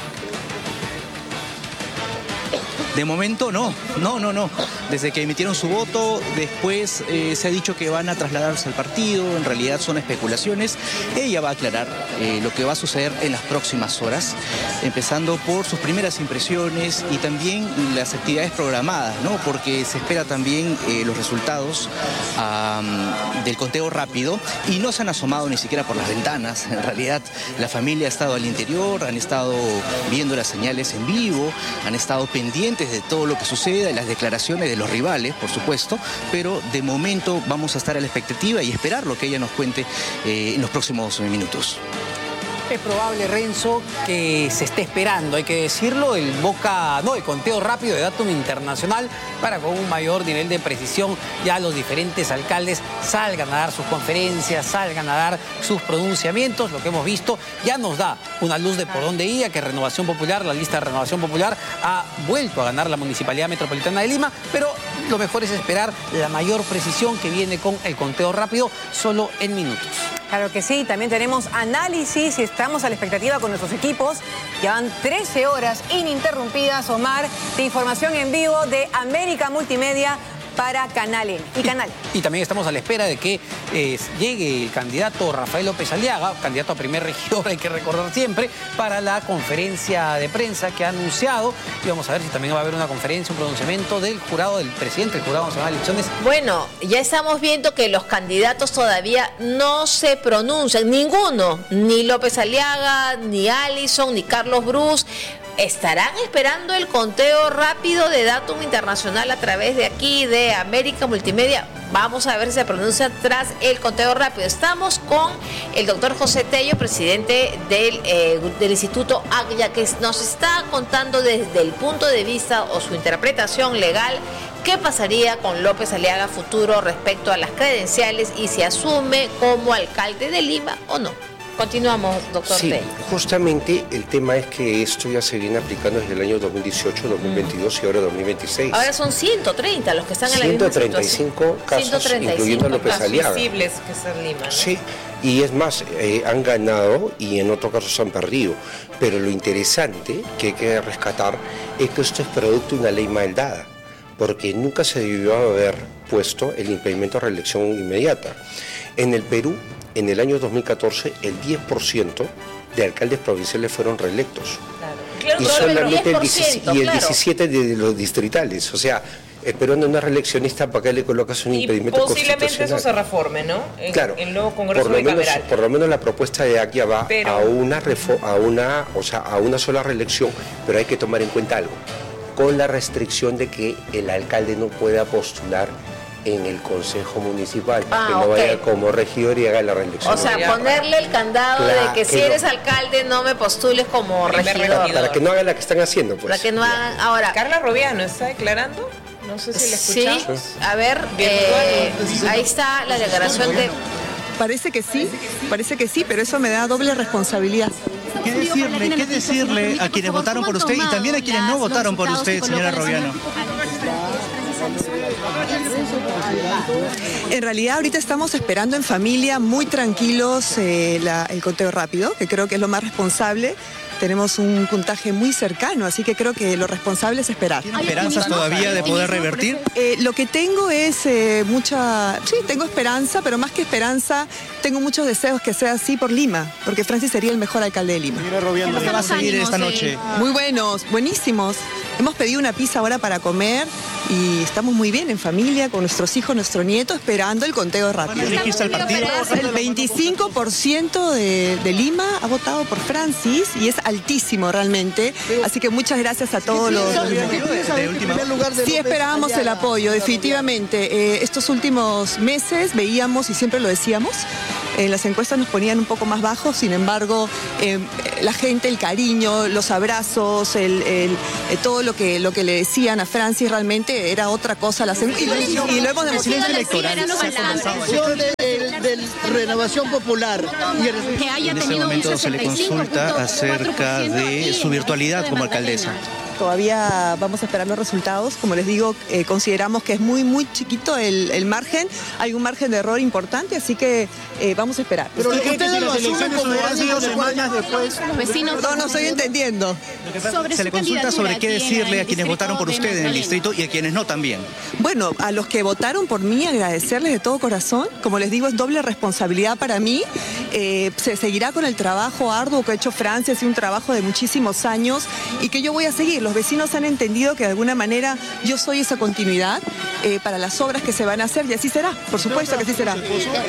De momento no, no, no, no. Desde que emitieron su voto, después eh, se ha dicho que van a trasladarse al partido, en realidad son especulaciones. Ella va a aclarar eh, lo que va a suceder en las próximas horas, empezando por sus primeras impresiones y también las actividades programadas, ¿no? Porque se espera también eh, los resultados um, del conteo rápido y no se han asomado ni siquiera por las ventanas. En realidad la familia ha estado al interior, han estado viendo las señales en vivo, han estado pendientes de todo lo que suceda, de las declaraciones de los rivales, por supuesto, pero de momento vamos a estar a la expectativa y esperar lo que ella nos cuente eh, en los próximos minutos. Es probable, Renzo, que se esté esperando, hay que decirlo, el boca, no, el conteo rápido de Datum Internacional para con un mayor nivel de precisión ya los diferentes alcaldes salgan a dar sus conferencias, salgan a dar sus pronunciamientos. Lo que hemos visto ya nos da una luz de por dónde iba, que Renovación Popular, la lista de Renovación Popular, ha vuelto a ganar la Municipalidad Metropolitana de Lima, pero lo mejor es esperar la mayor precisión que viene con el conteo rápido solo en minutos. Claro que sí, también tenemos análisis y estamos a la expectativa con nuestros equipos. Llevan trece horas ininterrumpidas, Omar, de información en vivo de América Multimedia para Canal N y Canal. Y, y también estamos a la espera de que eh, llegue el candidato Rafael López Aliaga, candidato a primer regidor, hay que recordar siempre, para la conferencia de prensa que ha anunciado. Y vamos a ver si también va a haber una conferencia, un pronunciamiento del jurado, del presidente del Jurado Nacional de Elecciones. Bueno, ya estamos viendo que los candidatos todavía no se pronuncian, ninguno, ni López Aliaga, ni Allison, ni Carlos Bruce. Estarán esperando el conteo rápido de Datum Internacional a través de aquí, de América Multimedia. Vamos a ver si se pronuncia tras el conteo rápido. Estamos con el doctor José Tello, presidente del, eh, del Instituto Aglia, que nos está contando desde el punto de vista o su interpretación legal qué pasaría con López Aliaga futuro respecto a las credenciales y si asume como alcalde de Lima o no. Continuamos, doctor Sí, Tello. Justamente el tema es que esto ya se viene aplicando desde el año dos mil dieciocho, dos mil veintidós mm. y ahora dos mil veintiséis. Ahora son ciento treinta los que están en la misma situación. ciento treinta y cinco casos, ciento treinta y cinco incluyendo a López casos Aliaga. visibles que es en Lima, ¿no? Sí, y es más, eh, han ganado y en otros casos han perdido. Pero lo interesante que hay que rescatar es que esto es producto de una ley mal dada, porque nunca se debió haber puesto el impedimento a reelección inmediata. En el Perú, en el año dos mil catorce, el diez por ciento de alcaldes provinciales fueron reelectos. Claro. Y Claro, solamente el, diecisiete, y el claro. diecisiete de los distritales. O sea, esperando una reeleccionista, ¿para qué le colocas un Y impedimento posiblemente constitucional? eso se reforme, ¿no? En, Claro, en el nuevo Congreso por lo, menos, bicameral. por lo menos la propuesta de Aglia va Pero- a una refo- a una, o sea, a una sola reelección, pero hay que tomar en cuenta algo, con la restricción de que el alcalde no pueda postular en el Consejo Municipal, Ah, que no ok. vaya como regidor y haga la reelección. O sea, Ya, ponerle el candado Claro, de que si que no. eres alcalde no me postules como Primer regidor. regidor. Para que no haga la que están haciendo, pues. Para que no hagan ahora. Carla Roviano está declarando. No sé si la Sí, escuchamos. a ver, eh, ahí está la declaración de... Parece que sí, parece que sí, pero eso me da doble responsabilidad. ¿Qué decirle, qué decirle a quienes votaron por usted y también a quienes no votaron por usted, señora Roviano? En realidad ahorita estamos esperando en familia, muy tranquilos, eh, la, el conteo rápido, que creo que es lo más responsable. Tenemos un puntaje muy cercano, así que creo que lo responsable es esperar. ¿Tiene esperanzas todavía de poder revertir? Eh, lo que tengo es eh, mucha... Sí, tengo esperanza, pero más que esperanza, tengo muchos deseos que sea así por Lima, porque Francis sería el mejor alcalde de Lima. ¿Qué va a seguir esta noche? Muy buenos, buenísimos. Hemos pedido una pizza ahora para comer y estamos muy bien en familia, con nuestros hijos, nuestro nieto, esperando el conteo rápido. ¿Elegiste al partido? El veinticinco por ciento de, de Lima ha votado por Francis y es altísimo realmente. Así que muchas gracias a todos los... Sí esperábamos el apoyo, definitivamente. Eh, estos últimos meses veíamos, y siempre lo decíamos, en las encuestas nos ponían un poco más bajos, sin embargo, eh, la gente, el cariño, los abrazos, el, el, eh, todo lo que, lo que le decían a Francis realmente era otra cosa. Las en... y, y, y lo hemos demostrado. Del, del Renovación Popular. En este momento se le consulta acerca de su virtualidad como alcaldesa. Todavía vamos a esperar los resultados. Como les digo, eh, consideramos que es muy, muy chiquito el, el margen. Hay un margen de error importante, así que eh, vamos a esperar. Pero ustedes lo asumen como sido semanas después. Los vecinos no, no estoy entendiendo. Se le consulta sobre qué decirle a quienes votaron por usted en el distrito y a quienes no también. Bueno, a los que votaron por mí, agradecerles de todo corazón. Como les digo, es doble responsabilidad para mí. Eh, se seguirá con el trabajo arduo que ha hecho Francia, ha sido un trabajo de muchísimos años y que yo voy a seguir. Los vecinos han entendido que de alguna manera yo soy esa continuidad eh, para las obras que se van a hacer y así será, por supuesto que así será.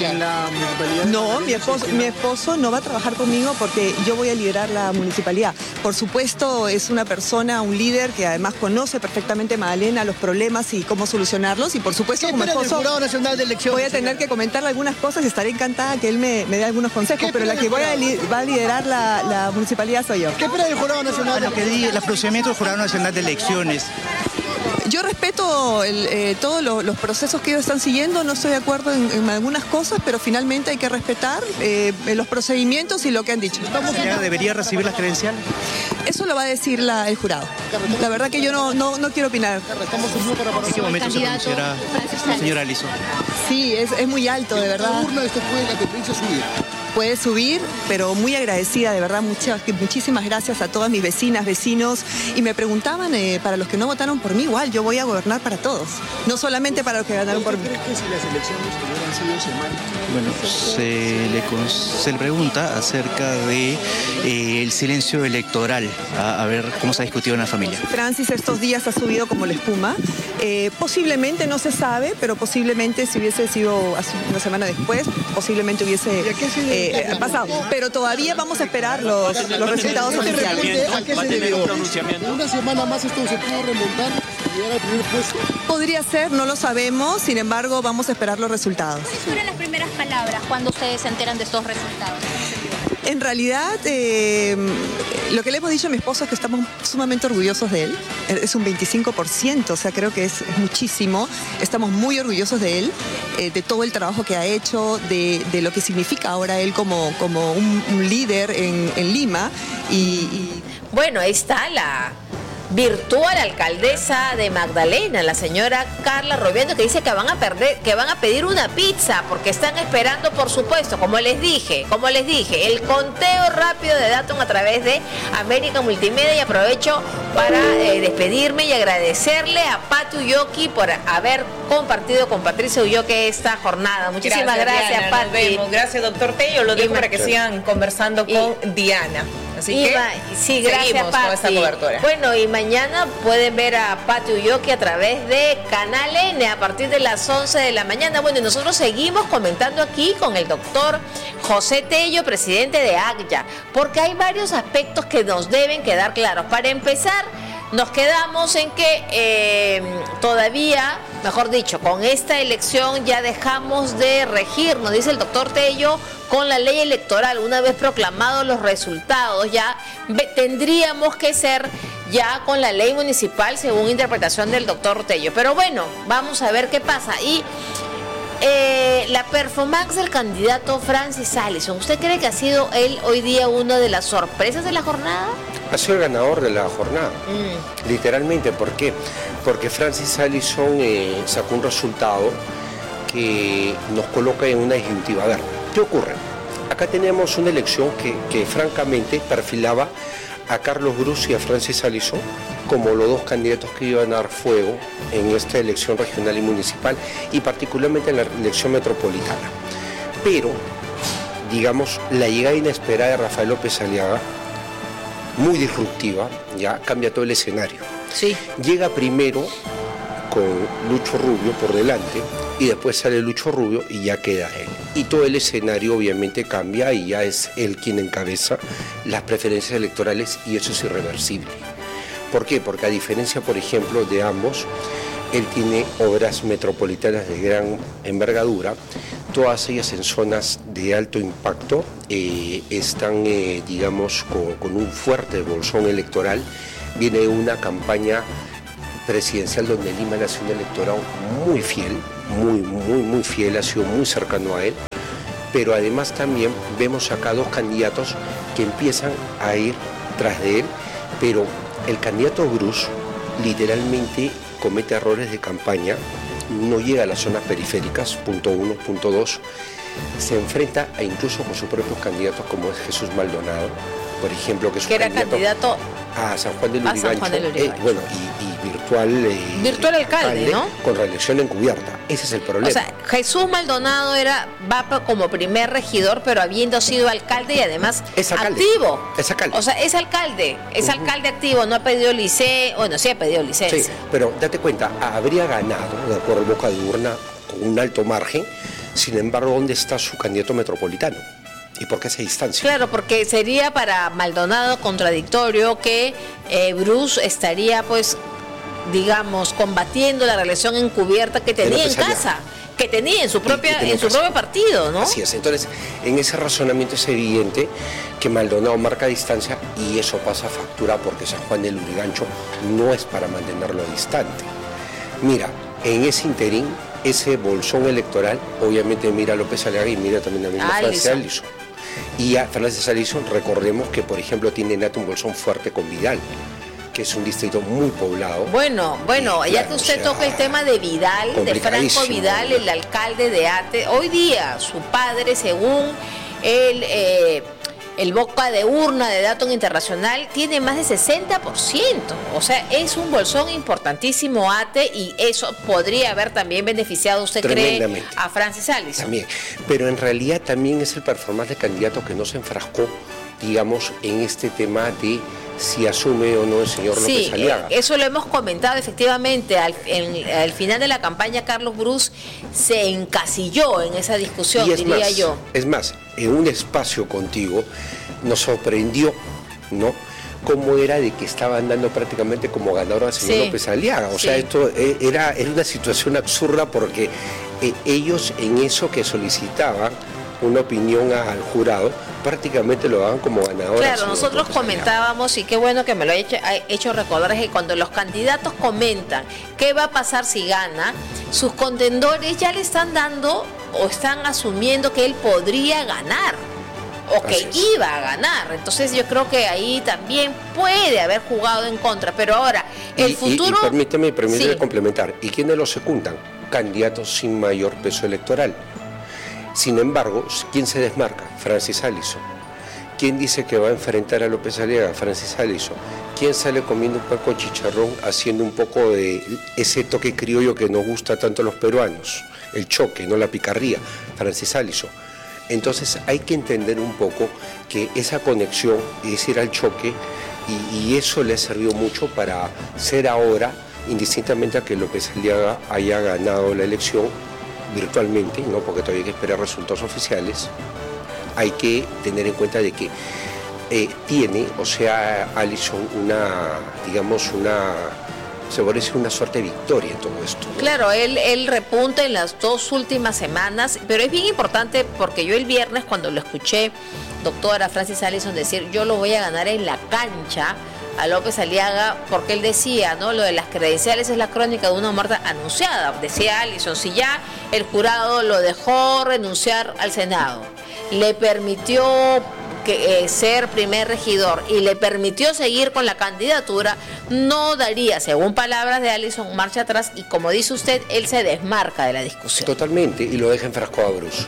No, mi esposo, mi esposo no va a trabajar conmigo porque yo voy a liderar la municipalidad. Por supuesto es una persona, un líder que además conoce perfectamente Magdalena, los problemas y cómo solucionarlos y por supuesto como esposo voy a tener que comentarle algunas cosas y estaré encantada que él me, me dé algunos consejos, pero la que voy a li va a liderar la, la municipalidad soy yo. ¿Qué espera del Jurado Nacional? Lo que diga, el procedimiento del Jurado Nacional de Elecciones. Yo respeto el, eh, todos los, los procesos que ellos están siguiendo, no estoy de acuerdo en, en algunas cosas, pero finalmente hay que respetar eh, los procedimientos y lo que han dicho. ¿Ya debería recibir las credenciales? Eso lo va a decir la, el jurado. La verdad que yo no, no, no quiero opinar. ¿En qué momento se pronunciará la señora Aliso? Sí, es, es muy alto, de verdad. La urna esto puede la tendencia a subir. Puede subir, pero muy agradecida, de verdad, muchas, muchísimas gracias a todas mis vecinas, vecinos. Y me preguntaban, eh, para los que no votaron por mí, igual, yo voy a gobernar para todos, no solamente para los que ganaron por mí. ¿Crees que si las elecciones hubieran sido semanas? Bueno, se le, se le pregunta acerca de eh, el silencio electoral, a, a ver cómo se ha discutido en la familia. Francis estos días ha subido como la espuma. Eh, posiblemente, no se sabe, pero posiblemente si hubiese sido una semana después, posiblemente hubiese eh, pasado. Pero todavía vamos a esperar los, los resultados oficiales. ¿A qué se debió? ¿Una semana más esto se puede remontar y llegar al primer puesto? Podría ser, no lo sabemos, sin embargo vamos a esperar los resultados. ¿Cuáles fueron las primeras palabras cuando ustedes se enteran de estos resultados? En realidad, eh, lo que le hemos dicho a mi esposo es que estamos sumamente orgullosos de él. Es un veinticinco por ciento, o sea, creo que es, es muchísimo. Estamos muy orgullosos de él, eh, de todo el trabajo que ha hecho, de, de lo que significa ahora él como, como un, un líder en, en Lima. Y, y... Bueno, ahí está la virtual alcaldesa de Magdalena, la señora Carla Robiendo, que dice que van a perder, que van a pedir una pizza porque están esperando, por supuesto, como les dije, como les dije, el conteo rápido de datos a través de América Multimedia. Y aprovecho para eh, despedirme y agradecerle a Pati Ulloqui por haber compartido con Patricia Ulloqui esta jornada. Muchísimas gracias, gracias Pati. Gracias, doctor Tello. Lo dejo para que sigan conversando y, con Diana. Así y que va, sí, gracias, seguimos con esta cobertura. Bueno, y mañana pueden ver a Pati Ulloqui a través de Canal N a partir de las once de la mañana. Bueno, y nosotros seguimos comentando aquí con el doctor José Tello, presidente de A C Y A, porque hay varios aspectos que nos deben quedar claros. Para empezar, nos quedamos en que eh, todavía, mejor dicho, con esta elección ya dejamos de regirnos, dice el doctor Tello, con la ley electoral. Una vez proclamados los resultados, ya tendríamos que ser ya con la ley municipal, según interpretación del doctor Tello. Pero bueno, vamos a ver qué pasa. Y Eh, la performance del candidato Francis Allison, ¿usted cree que ha sido él hoy día una de las sorpresas de la jornada? Ha sido el ganador de la jornada, Mm. literalmente. ¿Por qué? Porque Francis Allison eh, sacó un resultado que nos coloca en una disyuntiva. A ver, ¿qué ocurre? Acá tenemos una elección que, que francamente perfilaba a Carlos Brus y a Francis Allison como los dos candidatos que iban a dar fuego en esta elección regional y municipal, y particularmente en la elección metropolitana. Pero, digamos, la llegada inesperada de Rafael López Aliaga, muy disruptiva, ya cambia todo el escenario. Sí. Llega primero con Lucho Rubio por delante, y después sale Lucho Rubio y ya queda él. Y todo el escenario obviamente cambia y ya es él quien encabeza las preferencias electorales, y eso es irreversible. ¿Por qué? Porque a diferencia, por ejemplo, de ambos, él tiene obras metropolitanas de gran envergadura, todas ellas en zonas de alto impacto, eh, están, eh, digamos, con, con un fuerte bolsón electoral. Viene una campaña presidencial donde Lima le hace un electorado muy fiel, muy, muy, muy fiel, ha sido muy cercano a él, pero además también vemos acá dos candidatos que empiezan a ir tras de él, pero el candidato Brus literalmente comete errores de campaña, no llega a las zonas periféricas, punto uno, punto dos, se enfrenta a incluso con sus propios candidatos como es Jesús Maldonado, por ejemplo, que es un Que era candidato candidato a San Juan del a San Lurigancho, Juan del eh, Lurigancho. bueno, y, y virtual, eh, Virtual alcalde, ¿no? con reelección encubierta. Ese es el problema. O sea, Jesús Maldonado era va pa- como primer regidor, pero habiendo sido alcalde y además Es alcalde. activo. Es alcalde. O sea, es alcalde, es Ujú. alcalde activo, no ha pedido licencia, bueno, sí ha pedido licencia. Sí, pero date cuenta, habría ganado, de acuerdo a boca de urna, con un alto margen. Sin embargo, ¿dónde está su candidato metropolitano? ¿Y por qué esa distancia? Claro, porque sería para Maldonado contradictorio que eh, Bruce estaría, pues, digamos, combatiendo la relación encubierta que tenía en López Aliaga. casa, que tenía en su Y- y propia, tenía en su casa. propio partido, ¿no? Así es. Entonces, en ese razonamiento es evidente que Maldonado marca distancia, y eso pasa factura porque San Juan del Lurigancho no es para mantenerlo distante. Mira, en ese interín, ese bolsón electoral, obviamente mira a López Aliaga y mira también a misma Francis Allison. Allison. Y a Francis Allison, recordemos que, por ejemplo, tiene Nato un bolsón fuerte con Vidal, que es un distrito muy poblado. Bueno, bueno, Y ya claro, que usted o sea, toca el tema de Vidal, de Franco complicadísimo, Vidal, ¿no? el alcalde de Ate, hoy día su padre, según el, eh, el boca de urna de Datum Internacional, tiene más de sesenta por ciento. O sea, es un bolsón importantísimo Ate, y eso podría haber también beneficiado, ¿usted cree, Tremendamente. a Francis Allison? También, pero en realidad también es el performance de candidato que no se enfrascó, digamos, en este tema de si asume o no el señor Sí, López Aliaga. eh, eso lo hemos comentado efectivamente. Al, en- al final de la campaña, Carlos Brus se encasilló en esa discusión, Y es diría más, yo. es más, en un espacio contigo nos sorprendió, ¿no?, cómo era de que estaban dando prácticamente como ganador al señor Sí. López Aliaga. O sea, Sí. esto eh, era, era una situación absurda porque eh, ellos en eso que solicitaban una opinión al jurado, prácticamente lo daban como ganador. al Claro, señor nosotros López Aliaga. comentábamos, y qué bueno que me lo ha hecho, ha hecho recordar, es que cuando los candidatos comentan qué va a pasar si gana, sus contendores ya le están dando o están asumiendo que él podría ganar o que Así es. iba a ganar. Entonces yo creo que ahí también puede haber jugado en contra. Pero ahora, el Y- y- futuro... Y, permíteme, permíteme Sí. complementar. ¿Y quiénes lo secundan? Candidatos sin mayor peso electoral. Sin embargo, ¿quién se desmarca? Francis Allison. ¿Quién dice que va a enfrentar a López Aliaga? Francis Allison. ¿Quién sale comiendo un poco de chicharrón, haciendo un poco de ese toque criollo que nos gusta tanto a los peruanos? El choque, no la picardía. Francis Allison. Entonces hay que entender un poco que esa conexión es ir al choque, y, y eso le ha servido mucho para ser ahora, indistintamente a que López Aliaga haya ganado la elección virtualmente, no, porque todavía hay que esperar resultados oficiales, hay que tener en cuenta de que eh, tiene, o sea, Allison una, digamos, una, se parece una suerte de victoria en todo esto, ¿no? Claro, él, él repunta en las dos últimas semanas, pero es bien importante porque yo el viernes, cuando lo escuché, doctora Francis Allison, decir yo lo voy a ganar en la cancha, a López Aliaga, porque él decía, ¿no? Lo de las credenciales es la crónica de una muerte anunciada. Decía Allison, si ya el jurado lo dejó renunciar al Senado, le permitió que, eh, ser primer regidor y le permitió seguir con la candidatura, no daría, según palabras de Allison, marcha atrás, y como dice usted, él se desmarca de la discusión. Totalmente, y lo deja enfrascado a Bruce.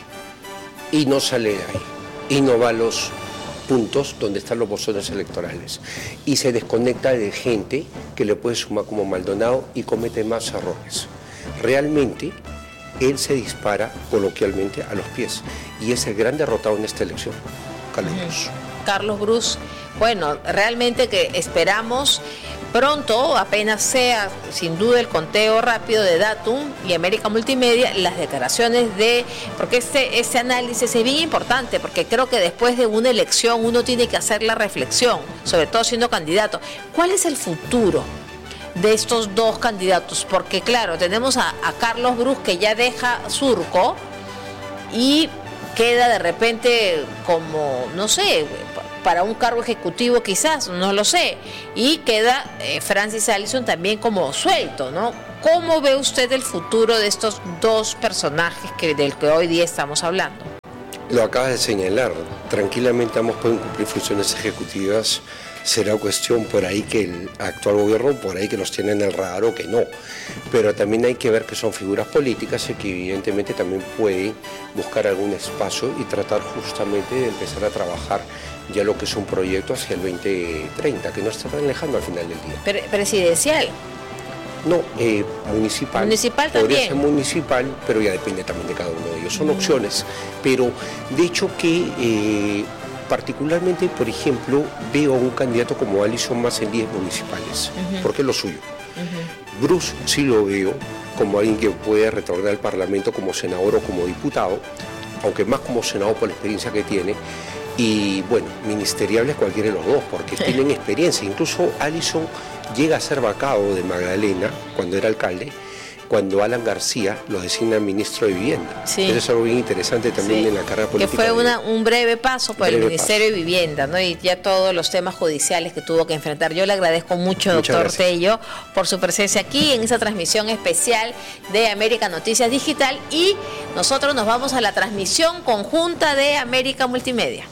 Y no sale de ahí. Y no va a los puntos donde están los bolsones electorales. Y se desconecta de gente que le puede sumar como Maldonado y comete más errores. Realmente, él se dispara coloquialmente a los pies. Y es el gran derrotado en esta elección. Carlos. Carlos Bruce, bueno, realmente que esperamos pronto, apenas sea sin duda el conteo rápido de Datum y América Multimedia, las declaraciones de, porque este, este análisis es bien importante, porque creo que después de una elección uno tiene que hacer la reflexión, sobre todo siendo candidato, ¿cuál es el futuro de estos dos candidatos? Porque claro, tenemos a, a Carlos Bruce, que ya deja Surco y queda de repente como, no sé, para un cargo ejecutivo quizás, no lo sé, y queda eh, Francis Allison también como suelto, ¿no? ¿Cómo ve usted el futuro de estos dos personajes que, del que hoy día estamos hablando? Lo acabas de señalar, tranquilamente ambos pueden cumplir funciones ejecutivas, será cuestión por ahí que el actual gobierno, por ahí que los tiene en el radar o que no, pero también hay que ver que son figuras políticas y que evidentemente también pueden buscar algún espacio y tratar justamente de empezar a trabajar ya lo que es un proyecto hacia el veinte treinta, que no está tan lejano al final del día. Pre- presidencial. No, eh, municipal. Municipal Podría también. ser municipal, pero ya depende también de cada uno de ellos. Son mm. opciones, pero de hecho que eh, particularmente, por ejemplo, veo a un candidato como Allison más en diez municipales, uh-huh. porque es lo suyo. Uh-huh. Bruce sí lo veo como alguien que puede retornar al Parlamento como senador o como diputado, aunque más como senador por la experiencia que tiene. Y bueno, ministeriables cualquiera de los dos, porque tienen experiencia. Incluso Allison llega a ser vacado de Magdalena cuando era alcalde, cuando Alan García lo designa ministro de Vivienda. Sí. Eso es algo bien interesante también sí. en la carrera política. Que fue una, un breve paso por breve el Ministerio paso. de Vivienda, ¿no? Y ya todos los temas judiciales que tuvo que enfrentar. Yo le agradezco mucho, Muchas doctor gracias. Tello, por su presencia aquí en esa transmisión especial de América Noticias Digital, y nosotros nos vamos a la transmisión conjunta de América Multimedia.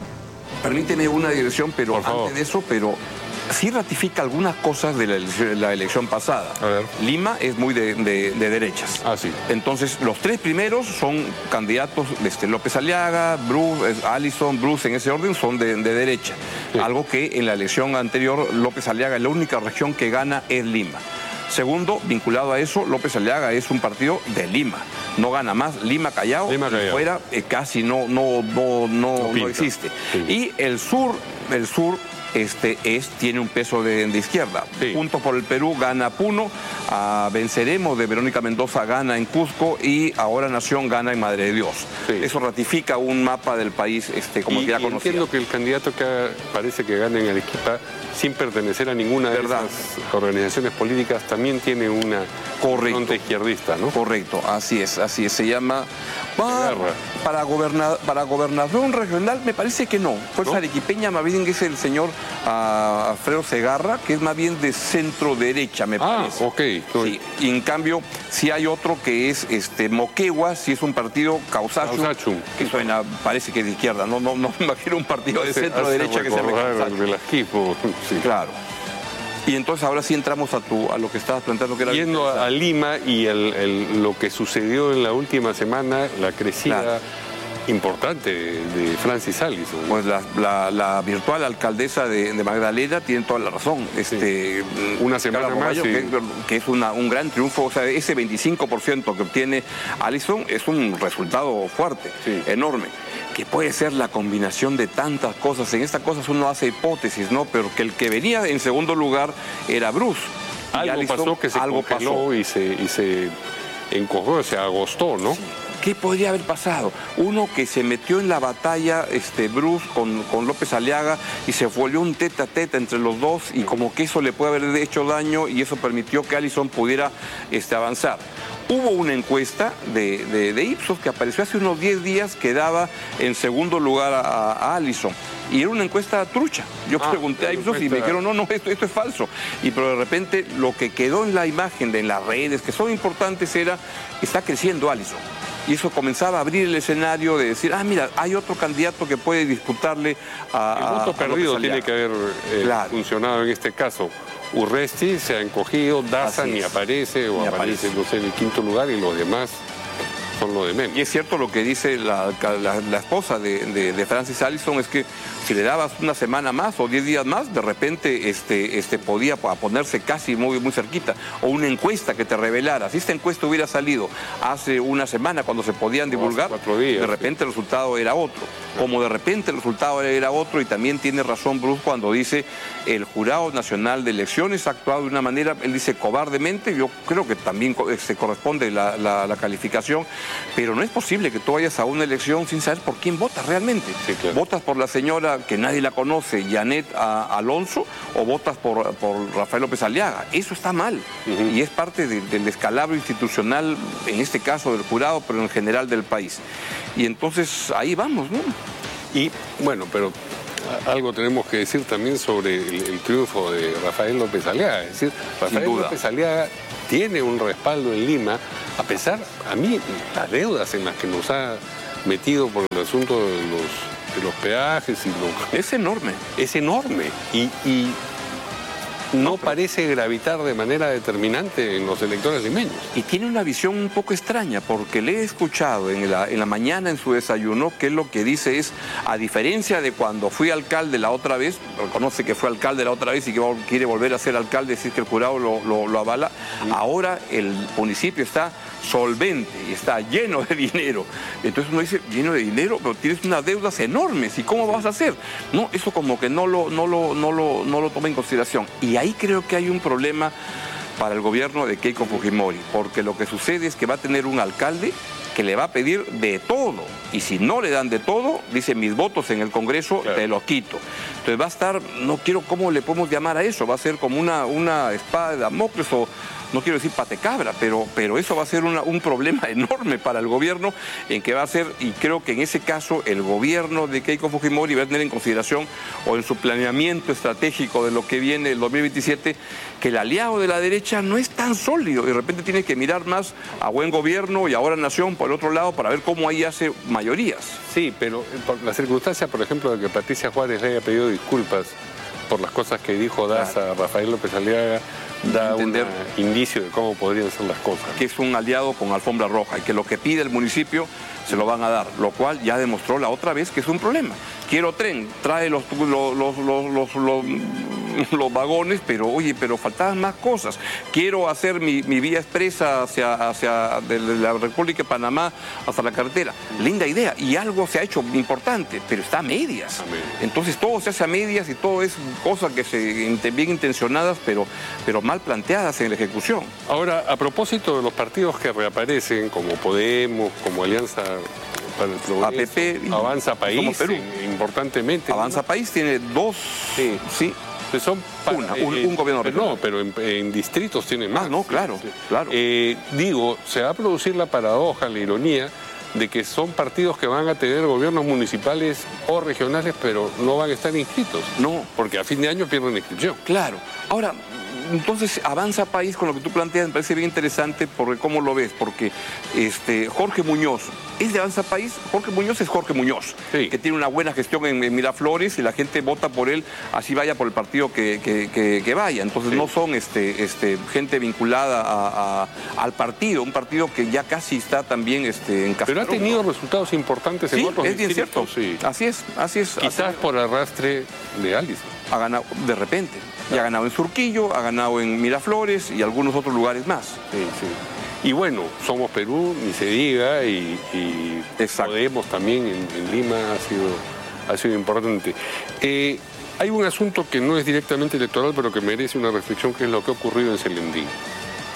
Permíteme una dirección, pero antes de eso, pero sí ratifica algunas cosas de la elección, la elección pasada. A ver. Lima es muy de, de, de derechas. Ah, sí. Entonces, los tres primeros son candidatos, este, López Aliaga, Bruce, Allison, Bruce, en ese orden, son de, de derecha. Sí. Algo que en la elección anterior, López Aliaga, la única región que gana es Lima. Segundo, vinculado a eso, López Aliaga es un partido de Lima. No gana más. Lima Callao, Lima, Callao. fuera eh, casi no, no, no, no, no existe. Sí. Y el sur, el sur este, es, tiene un peso de, de izquierda. Sí. Juntos por el Perú gana Puno, a Venceremos de Verónica Mendoza gana en Cusco y Ahora Nación gana en Madre de Dios. Sí. Eso ratifica un mapa del país este, como y, que ya y conocía. Entiendo que el candidato que parece que gana en Arequipa, sin pertenecer a ninguna de ¿verdad? esas organizaciones políticas, también tiene una fronte izquierdista, ¿no? Correcto, así es, así es. Se llama... Para, para, gobernar, para gobernador regional me parece que no. Fuerza ¿no? arequipeña más bien es el señor uh, Alfredo Segarra, que es más bien de centro derecha, me ah, parece. ok. Sí, y en cambio, sí hay otro que es este Moquegua, sí es un partido Causachum, Causachum. que suena, parece que es de izquierda. No, no, no me imagino un partido de centro derecha que se llame Causachum. Sí. Claro. Y entonces ahora sí entramos a, tu, a lo que estabas planteando que era... Yendo a, a Lima y el, el, lo que sucedió en la última semana, la crecida claro. importante de, de Francis Allison. Pues la, la, la virtual alcaldesa de, de Magdalena tiene toda la razón. Este, sí. Una semana más. Sí. Que, que es una, un gran triunfo. O sea, ese veinticinco por ciento que obtiene Allison es un resultado fuerte, sí. enorme. Que puede ser la combinación de tantas cosas. En estas cosas uno hace hipótesis, ¿no? Pero que el que venía en segundo lugar era Bruce. Algo Allison, pasó que se algo congeló pasó. Y, se, y se encojó, se agostó, ¿no? Sí. ¿Qué podría haber pasado? Uno que se metió en la batalla, este, Bruce, con, con López Aliaga, y se volvió un tete a tete entre los dos, y como que eso le puede haber hecho daño, y eso permitió que Allison pudiera este, avanzar. Hubo una encuesta de, de, de Ipsos que apareció hace unos diez días que daba en segundo lugar a, a Allison. y era una encuesta trucha. Yo ah, pregunté a Ipsos y me dijeron, no, no, esto, esto es falso. Y pero de repente lo que quedó en la imagen de en las redes, que son importantes, era, está creciendo Allison. Y eso comenzaba a abrir el escenario de decir, ah, mira, hay otro candidato que puede disputarle a... El voto a, perdido a tiene que haber eh, claro. funcionado en este caso. Urresti se ha encogido, Daza ni aparece, o ni aparece, aparece, no sé, en el quinto lugar, y los demás son lo de menos. Y es cierto lo que dice la, la, la esposa de, de, de Francis Allison, es que si le dabas una semana más o diez días más, de repente este, este, podía ponerse casi muy, muy cerquita. O una encuesta que te revelara. Si esta encuesta hubiera salido hace una semana, cuando se podían divulgar, días, de repente sí. el resultado era otro. Como de repente el resultado era otro, y también tiene razón Bruce cuando dice el Jurado Nacional de Elecciones ha actuado de una manera, él dice cobardemente, yo creo que también se corresponde la, la, la calificación, pero no es posible que tú vayas a una elección sin saber por quién votas realmente. Sí, claro. ¿Votas por la señora que nadie la conoce, Janet Alonso, o votas por, por Rafael López Aliaga? Eso está mal, uh-huh. y es parte de, del descalabro institucional, en este caso del jurado, pero en general del país. Y entonces ahí vamos, ¿no? Y bueno, pero algo tenemos que decir también sobre el, el triunfo de Rafael López Aliaga. Es decir, Rafael López Aliaga tiene un respaldo en Lima, a pesar, a mí, las deudas en las que nos ha metido por el asunto de los, de los peajes y lo... Es enorme. Es enorme. Y, y no parece gravitar de manera determinante en los electores limeños. Y tiene una visión un poco extraña, porque le he escuchado en la, en la mañana en su desayuno, que lo que dice es, a diferencia de cuando fui alcalde la otra vez, reconoce que fue alcalde la otra vez y que quiere volver a ser alcalde, decir que el jurado lo, lo, lo avala, sí. ahora el municipio está solvente y está lleno de dinero. Entonces uno dice, lleno de dinero, pero tienes unas deudas enormes, ¿y cómo vas a hacer? No, eso como que no lo, no lo, no lo, no lo toma en consideración. Y ahí creo que hay un problema para el gobierno de Keiko Fujimori, porque lo que sucede es que va a tener un alcalde que le va a pedir de todo, y si no le dan de todo, dice, mis votos en el Congreso claro. te los quito. Entonces va a estar, no quiero, ¿cómo le podemos llamar a eso? Va a ser como una, una espada de Damocles, o no quiero decir patecabra, pero, pero eso va a ser una, un problema enorme para el gobierno, en que va a ser, y creo que en ese caso el gobierno de Keiko Fujimori va a tener en consideración, o en su planeamiento estratégico de lo que viene el dos mil veintisiete, que el aliado de la derecha no es tan sólido, y de repente tiene que mirar más a Buen Gobierno y Ahora Nación por el otro lado para ver cómo ahí hace mayorías. Sí, pero por la circunstancia, por ejemplo, de que Patricia Juárez le haya pedido disculpas por las cosas que dijo Daza claro. a Rafael López Aliaga, da un indicio de cómo podrían ser las cosas. Que es un aliado con alfombra roja, y que lo que pide el municipio se lo van a dar, lo cual ya demostró la otra vez que es un problema. Quiero tren, trae los, los, los, los, los, los, los vagones, pero oye, pero faltaban más cosas. Quiero hacer mi, mi vía expresa hacia, hacia de la República de Panamá hasta la carretera. Linda idea, y algo se ha hecho importante, pero está a medias. Entonces todo se hace a medias y todo es cosas que se bien intencionadas, pero, pero mal planteadas en la ejecución. Ahora, a propósito de los partidos que reaparecen, como Podemos, como Alianza para el Progreso, A P P, Avanza País, Perú. importantemente. Avanza ¿no? País tiene dos, sí, sí. Son para, Una, un, un gobierno regional. No, pero en, en distritos tienen más. Ah, no, claro, sí. claro. Eh, digo, se va a producir la paradoja, la ironía, de que son partidos que van a tener gobiernos municipales o regionales, pero no van a estar inscritos. No. Porque a fin de año pierden inscripción. Claro. Ahora, entonces Avanza País, con lo que tú planteas, me parece bien interesante, porque cómo lo ves, porque este, Jorge Muñoz es de Avanza País. Jorge Muñoz es Jorge Muñoz, sí. que tiene una buena gestión en, en Miraflores, y la gente vota por él, así vaya por el partido que, que, que, que vaya. Entonces sí. no son este, este, gente vinculada a, a, al partido, un partido que ya casi está también este, en Pero ha tenido resultados importantes en sí, otros es bien cierto. Sí. Así es, así es. Quizás así es. por arrastre de Allison. Ha ganado de repente. Y ha ganado en Surquillo, ha ganado en Miraflores y algunos otros lugares más. Sí, sí. Y bueno, Somos Perú, ni se diga, y, y Podemos también en, en Lima ha sido, ha sido importante. Eh, hay un asunto que no es directamente electoral, pero que merece una reflexión, que es lo que ha ocurrido en Celendín.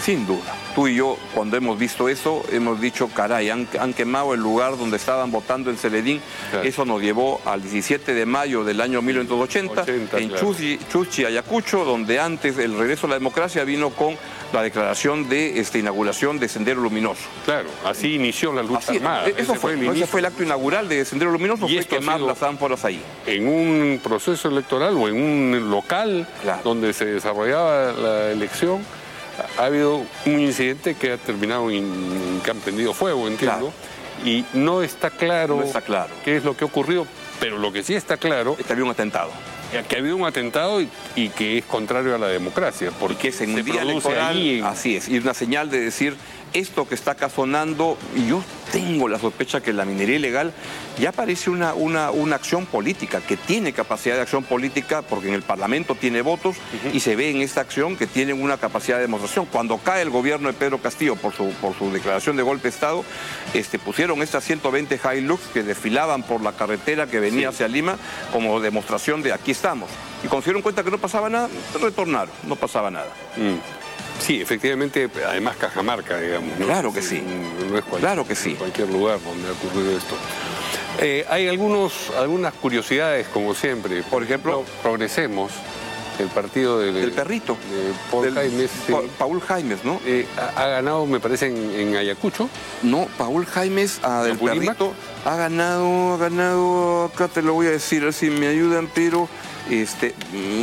Sin duda. Tú y yo, cuando hemos visto eso, hemos dicho, caray, han, han quemado el lugar donde estaban votando en Celedín. Claro. Eso nos llevó al diecisiete de mayo del año mil novecientos ochenta, ochenta en claro. Chuchi, Chuchi, Ayacucho, donde antes el regreso a la democracia vino con la declaración de este, inauguración de Sendero Luminoso. Claro, así inició la lucha así, armada. Eso fue, fue, el ese fue el acto inaugural de Sendero Luminoso, y fue quemar las ánforas ahí. En un proceso electoral o en un local claro. donde se desarrollaba la elección, ha habido un incidente que ha terminado en que han prendido fuego, entiendo, claro. y no está claro, no está claro qué es lo que ha ocurrido, pero lo que sí está claro es que había un atentado. Que ha habido un atentado y, y que es contrario a la democracia, porque es en un día electoral, en... así es, y una señal de decir, esto que está acá sonando, y yo tengo la sospecha que la minería ilegal ya parece una, una, una acción política, que tiene capacidad de acción política, porque en el Parlamento tiene votos, uh-huh. y se ve en esta acción que tienen una capacidad de demostración. Cuando cae el gobierno de Pedro Castillo por su, por su declaración de golpe de Estado, este, pusieron estas ciento veinte Hilux que desfilaban por la carretera que venía sí. hacia Lima como demostración de aquí estamos. Y cuando se dieron cuenta que no pasaba nada, retornaron, no pasaba nada. Mm. Sí, efectivamente, además Cajamarca, digamos. ¿no? Claro que sí. No es cualquier, claro que sí. cualquier lugar donde ha ocurrido esto. Eh, hay algunos, algunas curiosidades, como siempre. Por ejemplo, Progresemos, el partido del, del perrito. De Paul del, Jaimes. Pa, eh, Paul Jaimes, ¿no? Eh, ha, ha ganado, me parece, en, en Ayacucho. No, Paul Jaimes, ah, del perrito, ha ganado, ha ganado, acá te lo voy a decir, así me ayudan, pero, este...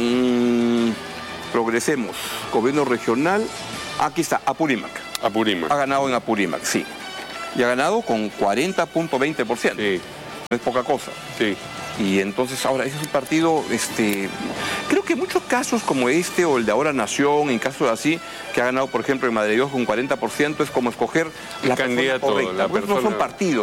Mmm, Progresemos, gobierno regional, aquí está, Apurímac. Apurímac. Ha ganado en Apurímac, sí. Y ha ganado con cuarenta punto veinte por ciento. Sí. No es poca cosa. Sí. Y entonces ahora, ese es un partido, este, creo que muchos casos como este o el de Ahora Nación, en casos así, que ha ganado, por ejemplo, en Madrid con cuarenta por ciento, es como escoger el la candidato, persona correcta. La persona... No son partidos.